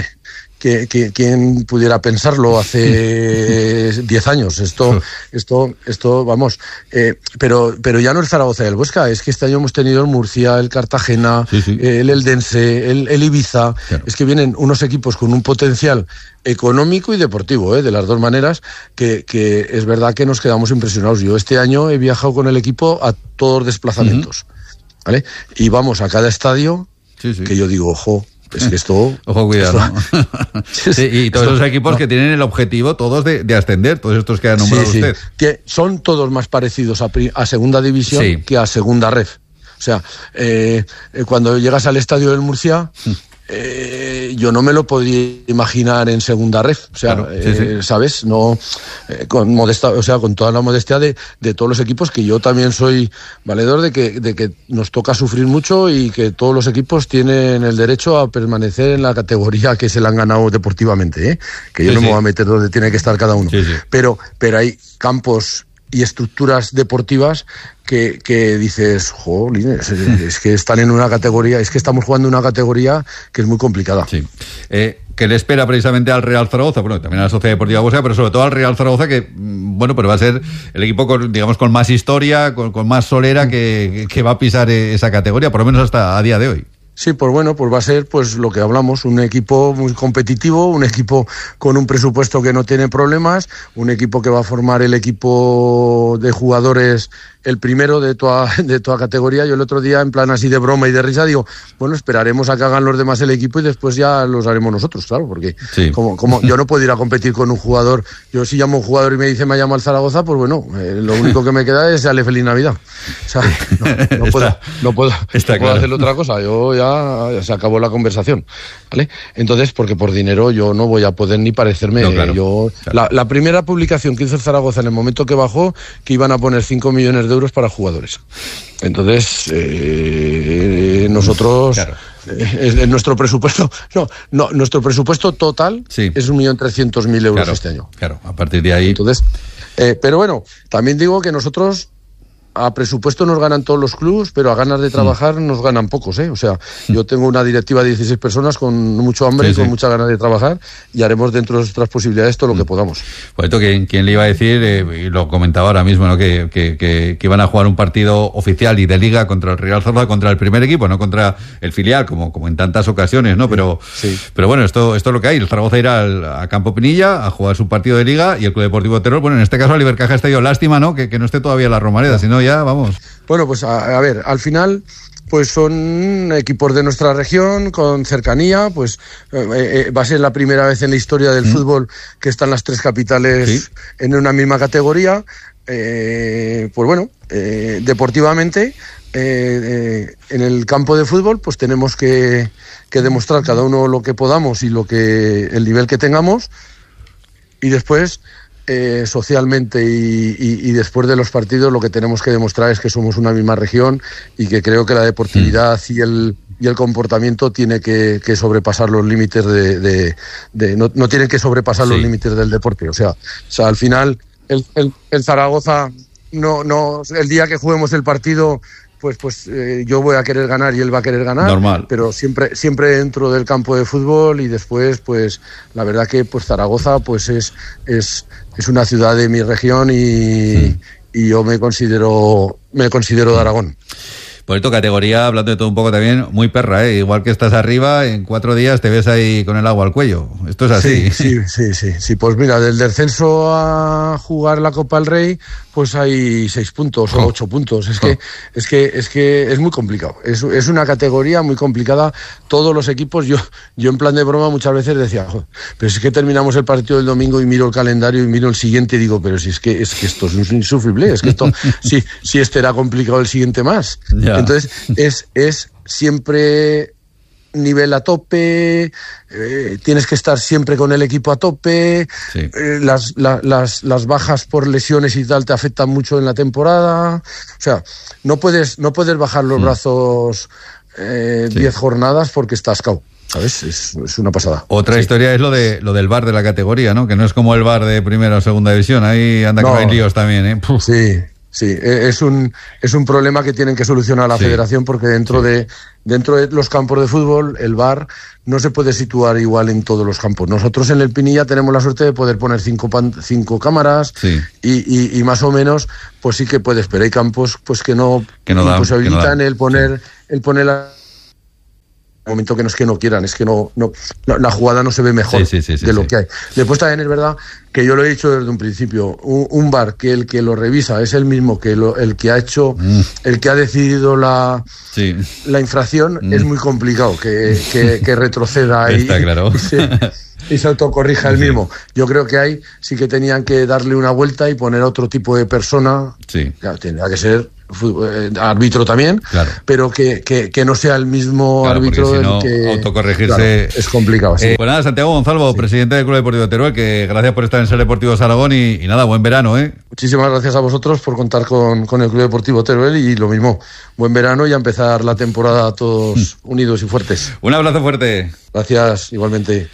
¿Quién pudiera pensarlo hace 10 años? Esto, vamos, pero ya no el Zaragoza y el Huesca, es que este año hemos tenido el Murcia, el Cartagena, el Eldense, el Ibiza, claro. Es que vienen unos equipos con un potencial económico y deportivo, de las dos maneras, que es verdad que nos quedamos impresionados. Yo este año he viajado con el equipo a todos los desplazamientos, ¿vale? Y vamos a cada estadio, que yo digo, ojo, es que esto... Ojo, cuidado, ¿no? Sí, y todos esos equipos que tienen el objetivo todos de ascender, todos estos que ha nombrado usted. Que son todos más parecidos a segunda división que a segunda ref. O sea, cuando llegas al estadio del Murcia... yo no me lo podía imaginar en segunda ref, o sea, claro, ¿sabes? No, con modestia, o sea, con toda la modestia de todos los equipos, que yo también soy valedor de que nos toca sufrir mucho y que todos los equipos tienen el derecho a permanecer en la categoría que se la han ganado deportivamente, que yo no me voy a meter donde tiene que estar cada uno. Pero hay campos y estructuras deportivas que dices, jolín, es que están en una categoría, es que estamos jugando en una categoría que es muy complicada. Sí. Que le espera precisamente al Real Zaragoza, bueno, también a la Sociedad Deportiva Huesca, pero sobre todo al Real Zaragoza, que, bueno, pero va a ser el equipo con más historia, con más solera que va a pisar esa categoría, por lo menos hasta a día de hoy. Sí, pues bueno, pues va a ser pues lo que hablamos, un equipo muy competitivo, un equipo con un presupuesto que no tiene problemas, un equipo que va a formar el equipo de jugadores el primero de toda categoría. Yo el otro día, en plan así de broma y de risa, digo, bueno, esperaremos a que hagan los demás el equipo y después ya los haremos nosotros, claro, porque como yo no puedo ir a competir con un jugador, yo si llamo a un jugador y me dice me llamo al Zaragoza, pues bueno, lo único que me queda es darle feliz Navidad. O sea, no puedo hacerle otra cosa, yo ya se acabó la conversación, ¿vale? Entonces, porque por dinero yo no voy a poder ni parecerme. La primera publicación que hizo el Zaragoza en el momento que bajó, que iban a poner 5 millones de euros para jugadores. Entonces, nosotros, nuestro presupuesto, nuestro presupuesto total es 1.300.000 euros este año. Claro, a partir de ahí. Entonces, pero bueno, también digo que nosotros a presupuesto nos ganan todos los clubes, pero a ganas de trabajar nos ganan pocos, O sea, yo tengo una directiva de 16 personas con mucho hambre y con muchas ganas de trabajar, y haremos dentro de nuestras posibilidades todo lo que podamos. Por esto, ¿quién le iba a decir, y lo comentaba ahora mismo, ¿no? que iban a jugar un partido oficial y de liga contra el Real Zaragoza, contra el primer equipo, no contra el filial, como en tantas ocasiones, ¿no? Pero bueno, esto es lo que hay. El Zaragoza irá a Campo Pinilla a jugar su partido de liga, y el Club Deportivo Terror, bueno, en este caso, el Ibercaja Estadio, lástima, ¿no? Que no esté todavía la Romareda, sino ya, vamos. Bueno, pues a ver, al final, pues son equipos de nuestra región, con cercanía, pues va a ser la primera vez en la historia del fútbol que están las tres capitales en una misma categoría. Pues bueno, deportivamente, en el campo de fútbol, pues tenemos que demostrar cada uno lo que podamos y el nivel que tengamos, y después socialmente y después de los partidos lo que tenemos que demostrar es que somos una misma región, y que creo que la deportividad y el comportamiento tiene que sobrepasar los límites no tienen que sobrepasar los límites del deporte. O sea, al final el Zaragoza el día que juguemos el partido, pues yo voy a querer ganar y él va a querer ganar. Normal. Pero siempre dentro del campo de fútbol, y después, pues la verdad que pues Zaragoza pues es una ciudad de mi región, y yo me considero de Aragón. Por esto, categoría, hablando de todo un poco también, muy perra, igual que estás arriba, en 4 días te ves ahí con el agua al cuello. Esto es así. Sí, pues mira, del descenso a jugar la Copa del Rey, pues hay 6 puntos o 8 puntos. Es que es muy complicado. Es una categoría muy complicada. Todos los equipos, yo en plan de broma muchas veces decía, pero es que terminamos el partido del domingo y miro el calendario y miro el siguiente y digo, pero si es que esto es insufrible, es que esto, si este era complicado, el siguiente más. Ya. Entonces, es siempre nivel a tope, tienes que estar siempre con el equipo a tope, las bajas por lesiones y tal te afectan mucho en la temporada. O sea, no puedes bajar los brazos 10 jornadas porque estás cao. ¿sabes? Es una pasada. Otra historia es lo del VAR de la categoría, ¿no? Que no es como el VAR de primera o segunda división. Ahí anda que no hay líos también, ¿eh? Sí, es un problema que tienen que solucionar la federación, porque dentro de los campos de fútbol el VAR no se puede situar igual en todos los campos. Nosotros en el Pinilla tenemos la suerte de poder poner 5 cámaras y más o menos pues sí que puedes, pero hay campos pues que no imposibilitan el poner la momento que no es que no quieran, es que no la jugada no se ve mejor de lo que hay. Después también es verdad que yo lo he dicho desde un principio, un VAR que el que lo revisa es el mismo que el que ha hecho, el que ha decidido la infracción, es muy complicado que retroceda y se autocorrija el mismo. Yo creo que ahí sí que tenían que darle una vuelta y poner otro tipo de persona. Claro, tendría que ser árbitro también, pero que no sea el mismo árbitro, si no, el que autocorregirse es complicado. Pues nada, Santiago Gonzalvo, presidente del Club Deportivo Teruel, que gracias por estar en Ser Deportivos Aragón y nada, buen verano, ¿eh? Muchísimas gracias a vosotros por contar con el Club Deportivo Teruel, y lo mismo, buen verano y a empezar la temporada todos unidos y fuertes. Un abrazo fuerte. Gracias, igualmente.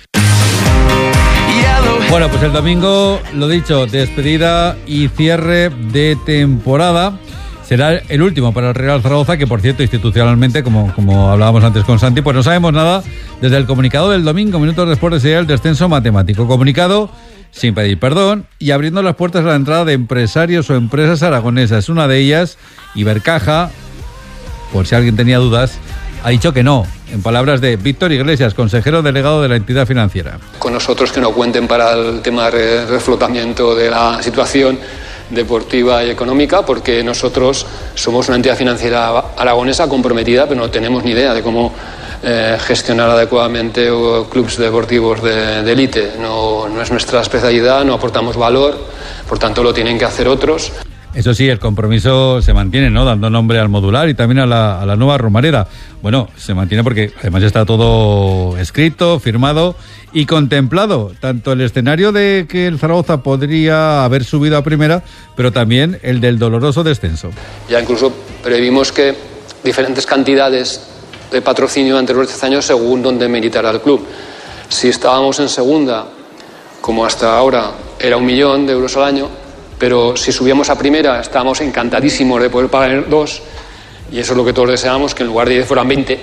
Bueno, pues el domingo, lo dicho, despedida y cierre de temporada. Será el último para el Real Zaragoza, que por cierto, institucionalmente, como hablábamos antes con Santi, pues no sabemos nada desde el comunicado del domingo, minutos después de ser el descenso matemático. Comunicado sin pedir perdón y abriendo las puertas a la entrada de empresarios o empresas aragonesas. Una de ellas, Ibercaja, por si alguien tenía dudas, ha dicho que no, en palabras de Víctor Iglesias, consejero delegado de la entidad financiera. Con nosotros que no cuenten para el tema de reflotamiento de la situación deportiva y económica, porque nosotros somos una entidad financiera aragonesa comprometida, pero no tenemos ni idea de cómo gestionar adecuadamente clubes deportivos de élite. No es nuestra especialidad, no aportamos valor, por tanto lo tienen que hacer otros. Eso sí, el compromiso se mantiene, ¿no? Dando nombre al modular y también a la nueva Romareda. Bueno, se mantiene porque además está todo escrito, firmado y contemplado. Tanto el escenario de que el Zaragoza podría haber subido a primera, pero también el del doloroso descenso. Ya incluso previmos que diferentes cantidades de patrocinio durante los 10 años según donde militará el club. Si estábamos en segunda, como hasta ahora, era 1 millón de euros al año, pero si subíamos a primera estábamos encantadísimos de poder pagar 2, y eso es lo que todos deseamos, que en lugar de 10 fueran 20,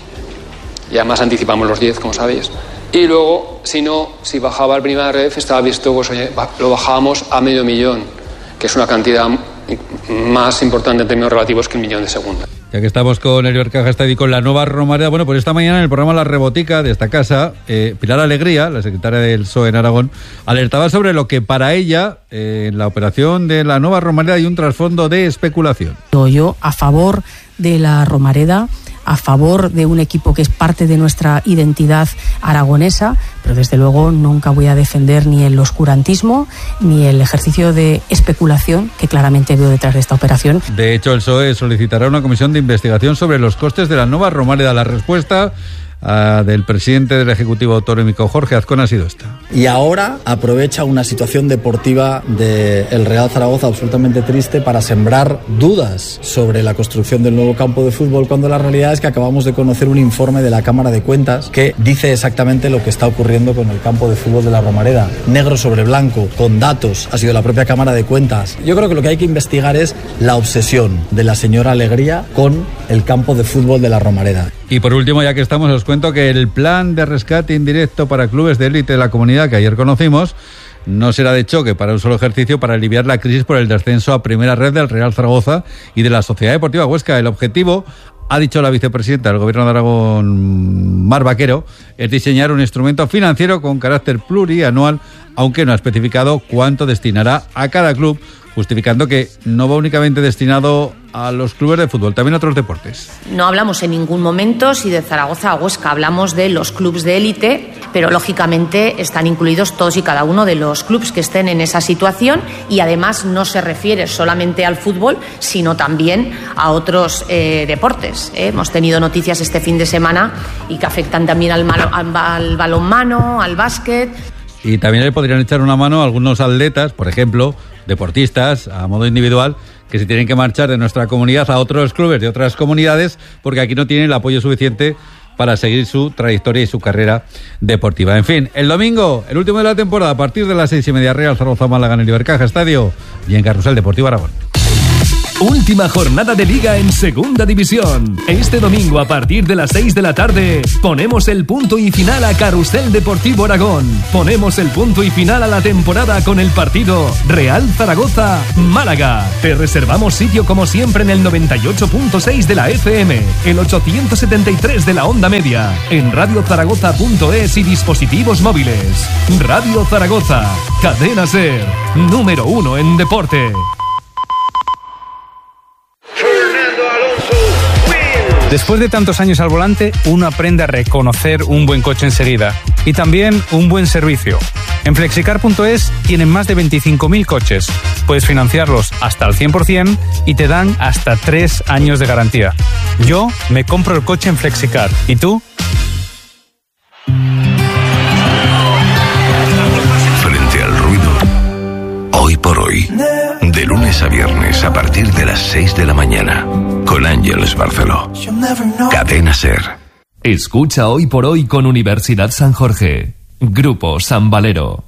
y además anticipamos los 10, como sabéis. Y luego, si bajaba el primera ref, estaba visto, pues oye, lo bajábamos a 500.000, que es una cantidad más importante en términos relativos que 1 millón de segunda. Ya que estamos con el Ibercaja Estadio y con la nueva Romareda, bueno, pues esta mañana en el programa La Rebotica de esta casa, Pilar Alegría, la secretaria del PSOE en Aragón, alertaba sobre lo que para ella, en la operación de la nueva Romareda, hay un trasfondo de especulación. Yo a favor de la Romareda, a favor de un equipo que es parte de nuestra identidad aragonesa, pero desde luego nunca voy a defender ni el oscurantismo ni el ejercicio de especulación que claramente veo detrás de esta operación. De hecho, el PSOE solicitará una comisión de investigación sobre los costes de la nueva Romareda. La respuesta del presidente del Ejecutivo Autonómico, Jorge Azcón, ha sido esta. Y ahora aprovecha una situación deportiva del Real Zaragoza absolutamente triste para sembrar dudas sobre la construcción del nuevo campo de fútbol, cuando la realidad es que acabamos de conocer un informe de la Cámara de Cuentas que dice exactamente lo que está ocurriendo con el campo de fútbol de la Romareda. Negro sobre blanco, con datos, ha sido la propia Cámara de Cuentas. Yo creo que lo que hay que investigar es la obsesión de la señora Alegría con el campo de fútbol de la Romareda. Y por último, ya que estamos, os cuento que el plan de rescate indirecto para clubes de élite de la comunidad que ayer conocimos no será de choque para un solo ejercicio para aliviar la crisis por el descenso a primera red del Real Zaragoza y de la Sociedad Deportiva Huesca. El objetivo, ha dicho la vicepresidenta del Gobierno de Aragón, Mar Vaquero, es diseñar un instrumento financiero con carácter plurianual, aunque no ha especificado cuánto destinará a cada club, justificando que no va únicamente destinado a los clubes de fútbol, también a otros deportes. No hablamos en ningún momento si de Zaragoza a Huesca, hablamos de los clubes de élite, pero lógicamente están incluidos todos y cada uno de los clubes que estén en esa situación, y además no se refiere solamente al fútbol, sino también a otros deportes. Hemos tenido noticias este fin de semana y que afectan también al balonmano, al básquet. Y también le podrían echar una mano a algunos atletas, por ejemplo, deportistas a modo individual, que se tienen que marchar de nuestra comunidad a otros clubes de otras comunidades porque aquí no tienen el apoyo suficiente para seguir su trayectoria y su carrera deportiva. En fin, el domingo, el último de la temporada, a partir de las 6:30, Real Zaragoza Málaga en el Ibercaja Estadio y en Carrusel Deportivo Aragón. Última jornada de Liga en Segunda División. Este domingo a partir de las 6 de la tarde ponemos el punto y final a Carrusel Deportivo Aragón. Ponemos el punto y final a la temporada con el partido Real Zaragoza-Málaga. Te reservamos sitio como siempre en el 98.6 de la FM, el 873 de la onda media, en radiozaragoza.es y dispositivos móviles. Radio Zaragoza, Cadena SER, número 1 en deporte. Después de tantos años al volante, uno aprende a reconocer un buen coche enseguida y también un buen servicio. En Flexicar.es tienen más de 25.000 coches. Puedes financiarlos hasta el 100% y te dan hasta 3 años de garantía. Yo me compro el coche en Flexicar. ¿Y tú? Frente al ruido. Hoy por hoy. De lunes a viernes a partir de las 6 de la mañana. Con Ángeles Barceló. Cadena SER. Escucha Hoy por Hoy con Universidad San Jorge. Grupo San Valero.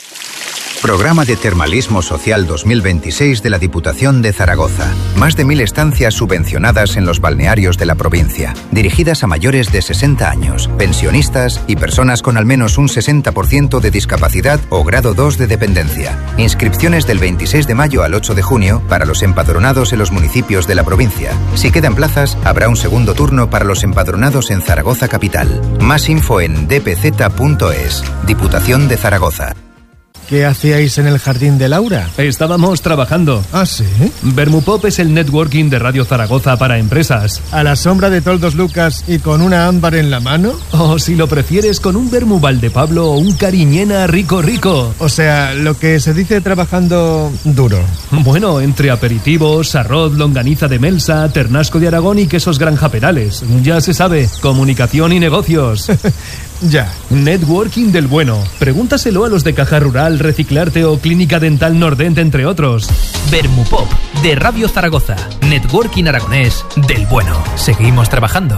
Programa de Termalismo Social 2026 de la Diputación de Zaragoza. Más de 1.000 estancias subvencionadas en los balnearios de la provincia, dirigidas a mayores de 60 años, pensionistas y personas con al menos un 60% de discapacidad o grado 2 de dependencia. Inscripciones del 26 de mayo al 8 de junio para los empadronados en los municipios de la provincia. Si quedan plazas, habrá un segundo turno para los empadronados en Zaragoza Capital. Más info en dpz.es. Diputación de Zaragoza. ¿Qué hacíais en el jardín de Laura? Estábamos trabajando. ¿Ah, sí? Vermupop es el networking de Radio Zaragoza para empresas. ¿A la sombra de Toldos Lucas y con una ámbar en la mano? O si lo prefieres, con un vermú Valdepablo o un cariñena rico rico. O sea, lo que se dice trabajando duro. Bueno, entre aperitivos, arroz, longaniza de Melsa, ternasco de Aragón y quesos Granja Perales. Ya se sabe, comunicación y negocios. Ya. Networking del bueno. Pregúntaselo a los de Caja Rural, Reciclarte o Clínica Dental Nordent, entre otros. Vermupop, de Radio Zaragoza. Networking aragonés del bueno. Seguimos trabajando.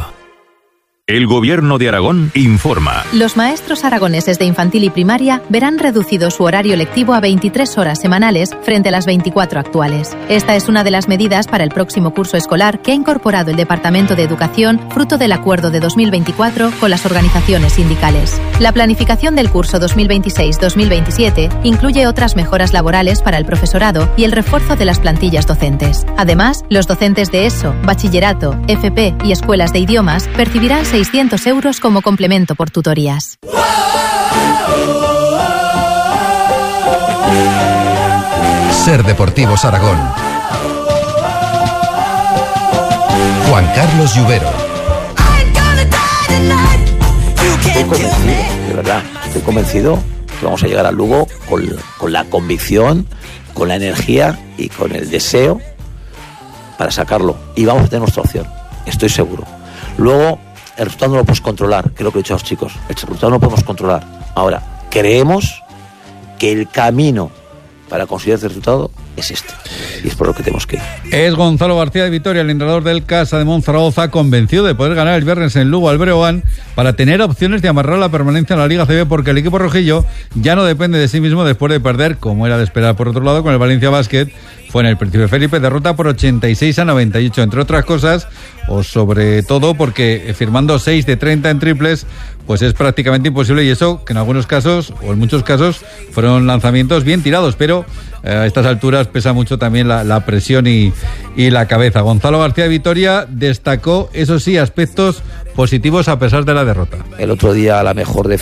El Gobierno de Aragón informa. Los maestros aragoneses de infantil y primaria verán reducido su horario lectivo a 23 horas semanales frente a las 24 actuales. Esta es una de las medidas para el próximo curso escolar que ha incorporado el Departamento de Educación, fruto del acuerdo de 2024 con las organizaciones sindicales. La planificación del curso 2026-2027 incluye otras mejoras laborales para el profesorado y el refuerzo de las plantillas docentes. Además, los docentes de ESO, bachillerato, FP y escuelas de idiomas percibirán 600 euros como complemento por tutorías. SER Deportivos Aragón. Juan Carlos Lluvero. Estoy convencido, de verdad, estoy convencido que vamos a llegar al Lugo con la convicción, con la energía y con el deseo para sacarlo. Y vamos a tener nuestra opción, estoy seguro. Luego, el resultado no lo podemos controlar, que es lo que he dicho a los chicos. El resultado no lo podemos controlar. Ahora, creemos que el camino para conseguir ese resultado es este. Y es por lo que tenemos que ir. Es Gonzalo García de Vitoria, el entrenador del Casa de Monzaragoza, convencido de poder ganar el viernes en Lugo al Breogán para tener opciones de amarrar la permanencia en la Liga CB, porque el equipo rojillo ya no depende de sí mismo después de perder, como era de esperar por otro lado, con el Valencia Basket. Fue en el Príncipe Felipe, derrota por 86-98, entre otras cosas, o sobre todo porque firmando 6 de 30 en triples, pues es prácticamente imposible, y eso que en algunos casos, o en muchos casos, fueron lanzamientos bien tirados, pero a estas alturas pesa mucho también la presión y la cabeza. Gonzalo García de Vitoria destacó, eso sí, aspectos positivos a pesar de la derrota. El otro día la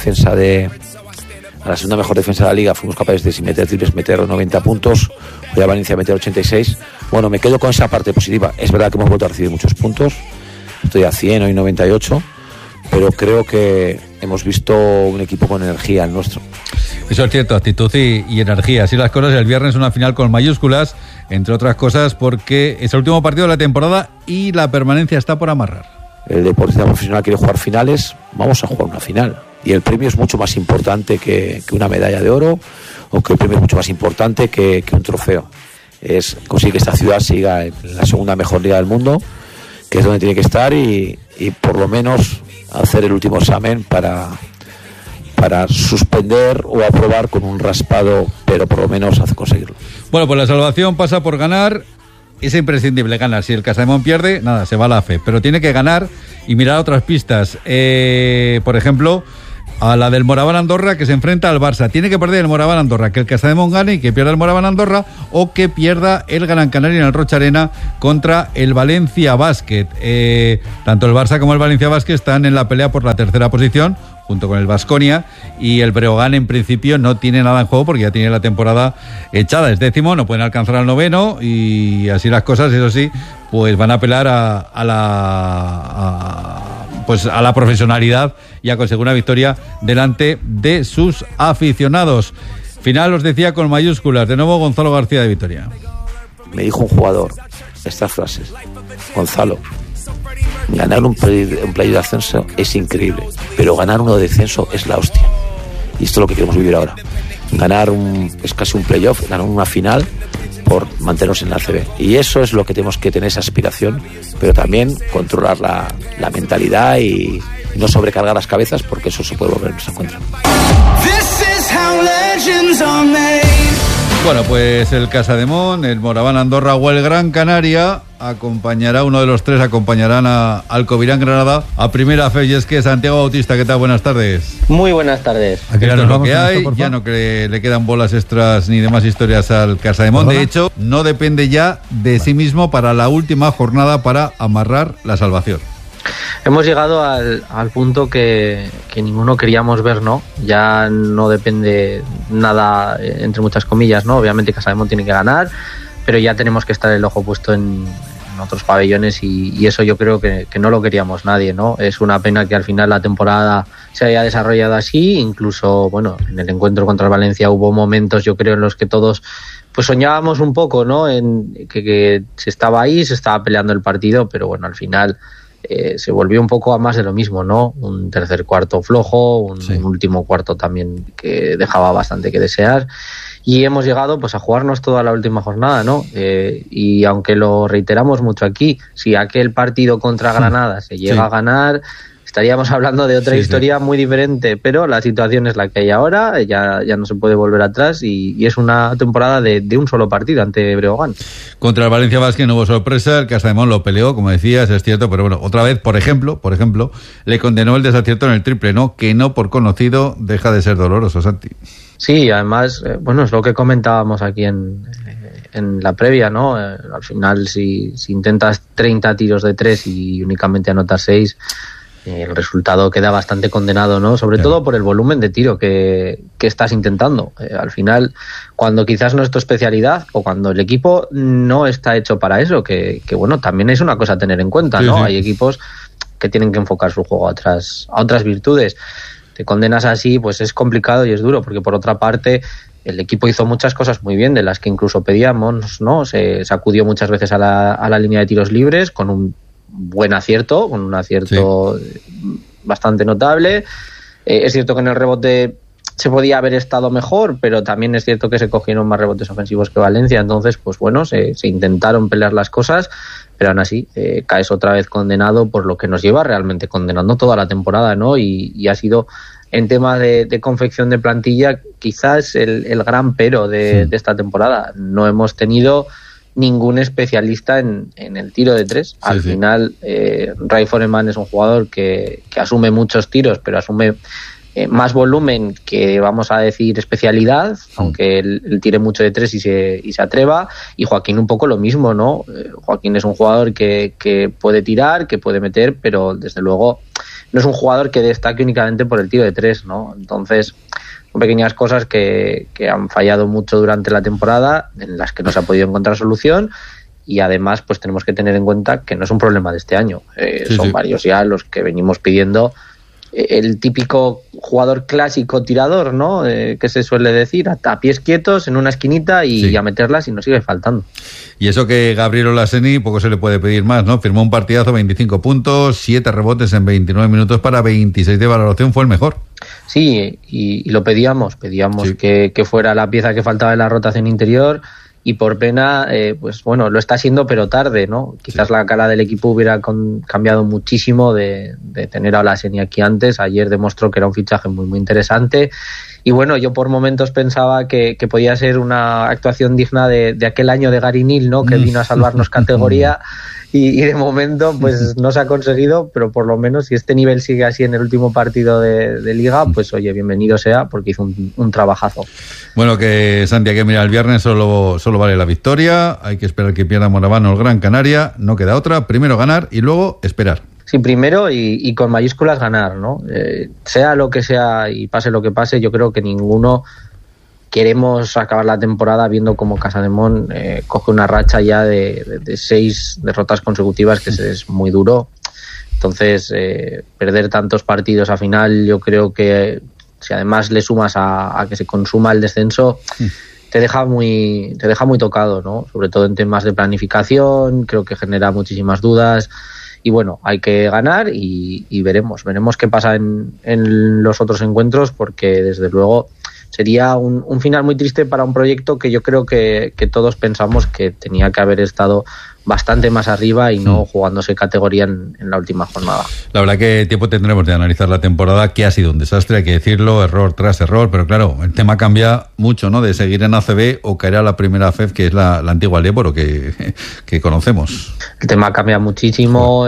segunda mejor defensa de la Liga, fuimos capaces de, sin meter triples, meter 90 puntos, hoy a Valencia meter 86. Bueno, me quedo con esa parte positiva. Es verdad que hemos vuelto a recibir muchos puntos, estoy a 100, hoy 98, pero creo que hemos visto un equipo con energía, el nuestro. Eso es cierto, actitud y energía. Así las cosas, el viernes una final con mayúsculas, entre otras cosas porque es el último partido de la temporada y la permanencia está por amarrar. El deportista profesional quiere jugar finales, vamos a jugar una final. Y el premio es mucho más importante que una medalla de oro, o que el premio es mucho más importante que un trofeo. Es conseguir que esta ciudad siga en la segunda mejor liga del mundo, que es donde tiene que estar, y por lo menos hacer el último examen para suspender o aprobar con un raspado, pero por lo menos conseguirlo. Bueno, pues la salvación pasa por ganar. Es imprescindible ganar. Si el Casademón pierde, nada, se va a la fe. Pero tiene que ganar y mirar otras pistas. Por ejemplo, a la del Moraván Andorra, que se enfrenta al Barça. Tiene que perder el Moraván Andorra, que el Casademón gane y que pierda el Moraván Andorra, o que pierda el Gran Canaria en el Rocha Arena contra el Valencia Basket. Tanto el Barça como el Valencia Basket están en la pelea por la tercera posición, junto con el Baskonia, y el Breogán en principio no tiene nada en juego porque ya tiene la temporada echada. Es 10º, no pueden alcanzar al 9º, y así las cosas, eso sí, pues van a apelar a la profesionalidad y a conseguir una victoria delante de sus aficionados. Final, os decía, con mayúsculas. De nuevo, Gonzalo García de Vitoria. Me dijo un jugador estas frases: Gonzalo, ganar un playoff de ascenso es increíble, pero ganar uno de descenso es la hostia. Y esto es lo que queremos vivir ahora. Es casi un playoff, ganar una final por mantenernos en la ACB. Y eso es lo que tenemos que tener, esa aspiración, pero también controlar la mentalidad y no sobrecargar las cabezas, porque eso se puede volver en nuestra contra. Bueno, pues el Casademón, el Moraván Andorra o el Gran Canaria uno de los tres acompañarán a Alcovirán Granada a Primera Fe. Y es que Santiago Bautista, ¿qué tal? Buenas tardes. Muy buenas tardes. Aquí es lo que hay, ya no le quedan bolas extras ni demás historias al Casademón. De hecho, no depende ya de sí mismo para la última jornada para amarrar la salvación. Hemos llegado al punto que ninguno queríamos ver, ¿no? Ya no depende nada, entre muchas comillas, ¿no? Obviamente Casademón tiene que ganar, pero ya tenemos que estar el ojo puesto en otros pabellones, y eso yo creo que no lo queríamos nadie, ¿no? Es una pena que al final la temporada se haya desarrollado así. Incluso, bueno, en el encuentro contra el Valencia hubo momentos, yo creo, en los que todos pues soñábamos un poco, ¿no? En que se estaba ahí, se estaba peleando el partido, pero bueno, al final se volvió un poco a más de lo mismo, ¿no? Un tercer cuarto flojo, un último cuarto también que dejaba bastante que desear, y hemos llegado pues a jugarnos toda la última jornada, ¿no? Y aunque lo reiteramos mucho aquí, si aquel partido contra Granada se llega a ganar, estaríamos hablando de otra historia muy diferente, pero la situación es la que hay ahora, ya no se puede volver atrás, y es una temporada de un solo partido ante Breogán. Contra el Valencia Basket no hubo sorpresa, el Casademón lo peleó, como decías, es cierto, pero bueno, otra vez, por ejemplo, le condenó el desacierto en el triple, ¿no? Que no por conocido deja de ser doloroso, Santi. Sí, además, bueno, es lo que comentábamos aquí en la previa, ¿no? Al final, si intentas 30 tiros de 3 y únicamente anotas 6, el resultado queda bastante condenado, ¿no? Sobre todo por el volumen de tiro que estás intentando. Al final, cuando quizás no es tu especialidad, o cuando el equipo no está hecho para eso, que bueno, también es una cosa a tener en cuenta, ¿no? Hay equipos que tienen que enfocar su juego a otras virtudes. Te condenas así, pues es complicado y es duro, porque por otra parte el equipo hizo muchas cosas muy bien, de las que incluso pedíamos, ¿no? Se acudió muchas veces a la línea de tiros libres con un buen acierto, con un acierto bastante notable. Es cierto que en el rebote se podía haber estado mejor, pero también es cierto que se cogieron más rebotes ofensivos que Valencia. Entonces, pues bueno, se intentaron pelear las cosas, pero aún así caes otra vez condenado por lo que nos lleva realmente condenando toda la temporada, ¿no? Y ha sido, en tema de confección de plantilla, quizás el gran pero de esta temporada. No hemos tenido ningún especialista en el tiro de 3. Al final, Ray Foreman es un jugador que asume muchos tiros, pero asume más volumen que, vamos a decir, especialidad, aunque él tire mucho de 3 y se atreva. Y Joaquín un poco lo mismo, ¿no? Joaquín es un jugador que puede tirar, que puede meter, pero desde luego no es un jugador que destaque únicamente por el tiro de 3, ¿no? Entonces, son pequeñas cosas que han fallado mucho durante la temporada, en las que no se ha podido encontrar solución. Y además, pues tenemos que tener en cuenta que no es un problema de este año. Son varios ya los que venimos pidiendo el típico jugador clásico tirador, ¿no? Que se suele decir, a pies quietos en una esquinita y a meterlas, y nos sigue faltando. Y eso que Gabriel Olaseni poco se le puede pedir más, ¿no? Firmó un partidazo, 25 puntos, 7 rebotes en 29 minutos para 26 de valoración, fue el mejor. Sí, y lo pedíamos que fuera la pieza que faltaba en la rotación interior, y por pena, pues bueno, lo está siendo, pero tarde, ¿no? Quizás la cara del equipo hubiera cambiado muchísimo de tener a Olaseni aquí antes. Ayer demostró que era un fichaje muy, muy interesante. Y bueno, yo por momentos pensaba que podía ser una actuación digna de aquel año de Gary Neal, ¿no? Que vino a salvarnos categoría. Y de momento pues no se ha conseguido, pero por lo menos si este nivel sigue así en el último partido de Liga, pues oye, bienvenido sea, porque hizo un trabajazo. Bueno, que Santi, que mira, el viernes solo vale la victoria, hay que esperar que pierda Moraván o el Gran Canaria, no queda otra, primero ganar y luego esperar. Sí, primero y con mayúsculas ganar, ¿no? Sea lo que sea y pase lo que pase, yo creo que ninguno queremos acabar la temporada viendo cómo Casademón coge una racha ya de 6 derrotas consecutivas, que es muy duro. Entonces, perder tantos partidos a final, yo creo que si además le sumas a que se consuma el descenso, te deja muy tocado, ¿no? Sobre todo en temas de planificación, creo que genera muchísimas dudas. Y bueno, hay que ganar y veremos qué pasa en los otros encuentros, porque desde luego sería un final muy triste para un proyecto que yo creo que todos pensamos que tenía que haber estado bastante más arriba y no jugándose categoría en la última jornada. La verdad que tiempo tendremos de analizar la temporada, que ha sido un desastre, hay que decirlo, error tras error, pero claro, el tema cambia mucho, ¿no? De seguir en ACB o caer a la primera FEF, que es la antigua Déboro que conocemos. El tema cambia muchísimo,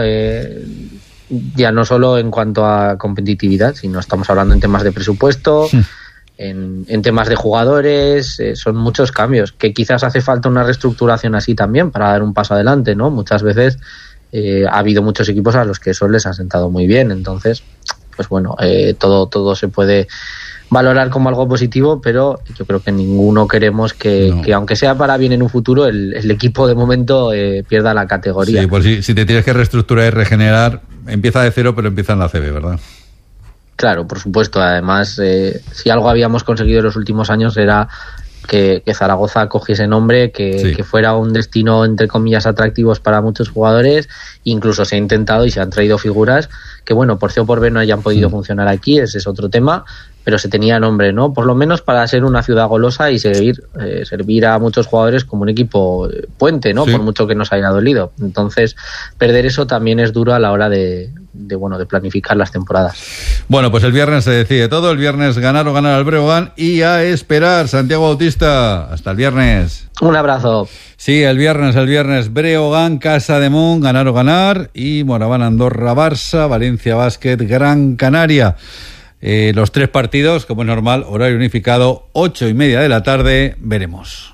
ya no solo en cuanto a competitividad, sino estamos hablando en temas de presupuesto, en temas de jugadores, son muchos cambios, que quizás hace falta una reestructuración así también para dar un paso adelante, ¿no? Muchas veces ha habido muchos equipos a los que eso les ha sentado muy bien, entonces, pues bueno, todo se puede valorar como algo positivo, pero yo creo que ninguno queremos que aunque sea para bien en un futuro, el equipo de momento pierda la categoría. Sí, pues si te tienes que reestructurar y regenerar, empieza de cero, pero empieza en la CB, ¿verdad? Claro, por supuesto. Además, si algo habíamos conseguido en los últimos años era que Zaragoza cogiese nombre, que fuera un destino, entre comillas, atractivos para muchos jugadores. Incluso se ha intentado y se han traído figuras que, bueno, por C o por B no hayan podido funcionar aquí, ese es otro tema, pero se tenía nombre, ¿no? Por lo menos para ser una ciudad golosa y servir a muchos jugadores como un equipo puente, ¿no? Sí. Por mucho que nos haya dolido. Entonces, perder eso también es duro a la hora de planificar las temporadas. Bueno, pues el viernes se decide todo, el viernes ganar o ganar al Breogán y a esperar. Santiago Bautista, hasta el viernes. Un abrazo. Sí, el viernes Breogán, Casademón, ganar o ganar, y Moraván, Andorra, Barça, Valencia Básquet, Gran Canaria. Los 3 partidos, como es normal, horario unificado, 8:30 de la tarde, veremos.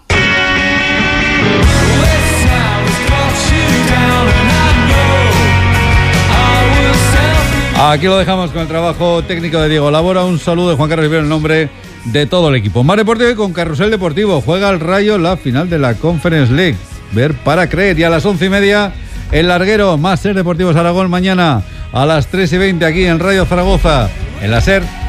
Aquí lo dejamos con el trabajo técnico de Diego Labora. Un saludo de Juan Carlos Rivero en nombre de todo el equipo. Mar Deportivo y con Carrusel Deportivo. Juega el Rayo la final de la Conference League. Ver para creer. Y a las 11:30 el larguero. Más SER Deportivos Aragón mañana a las 3:20 aquí en Radio Zaragoza. En la SER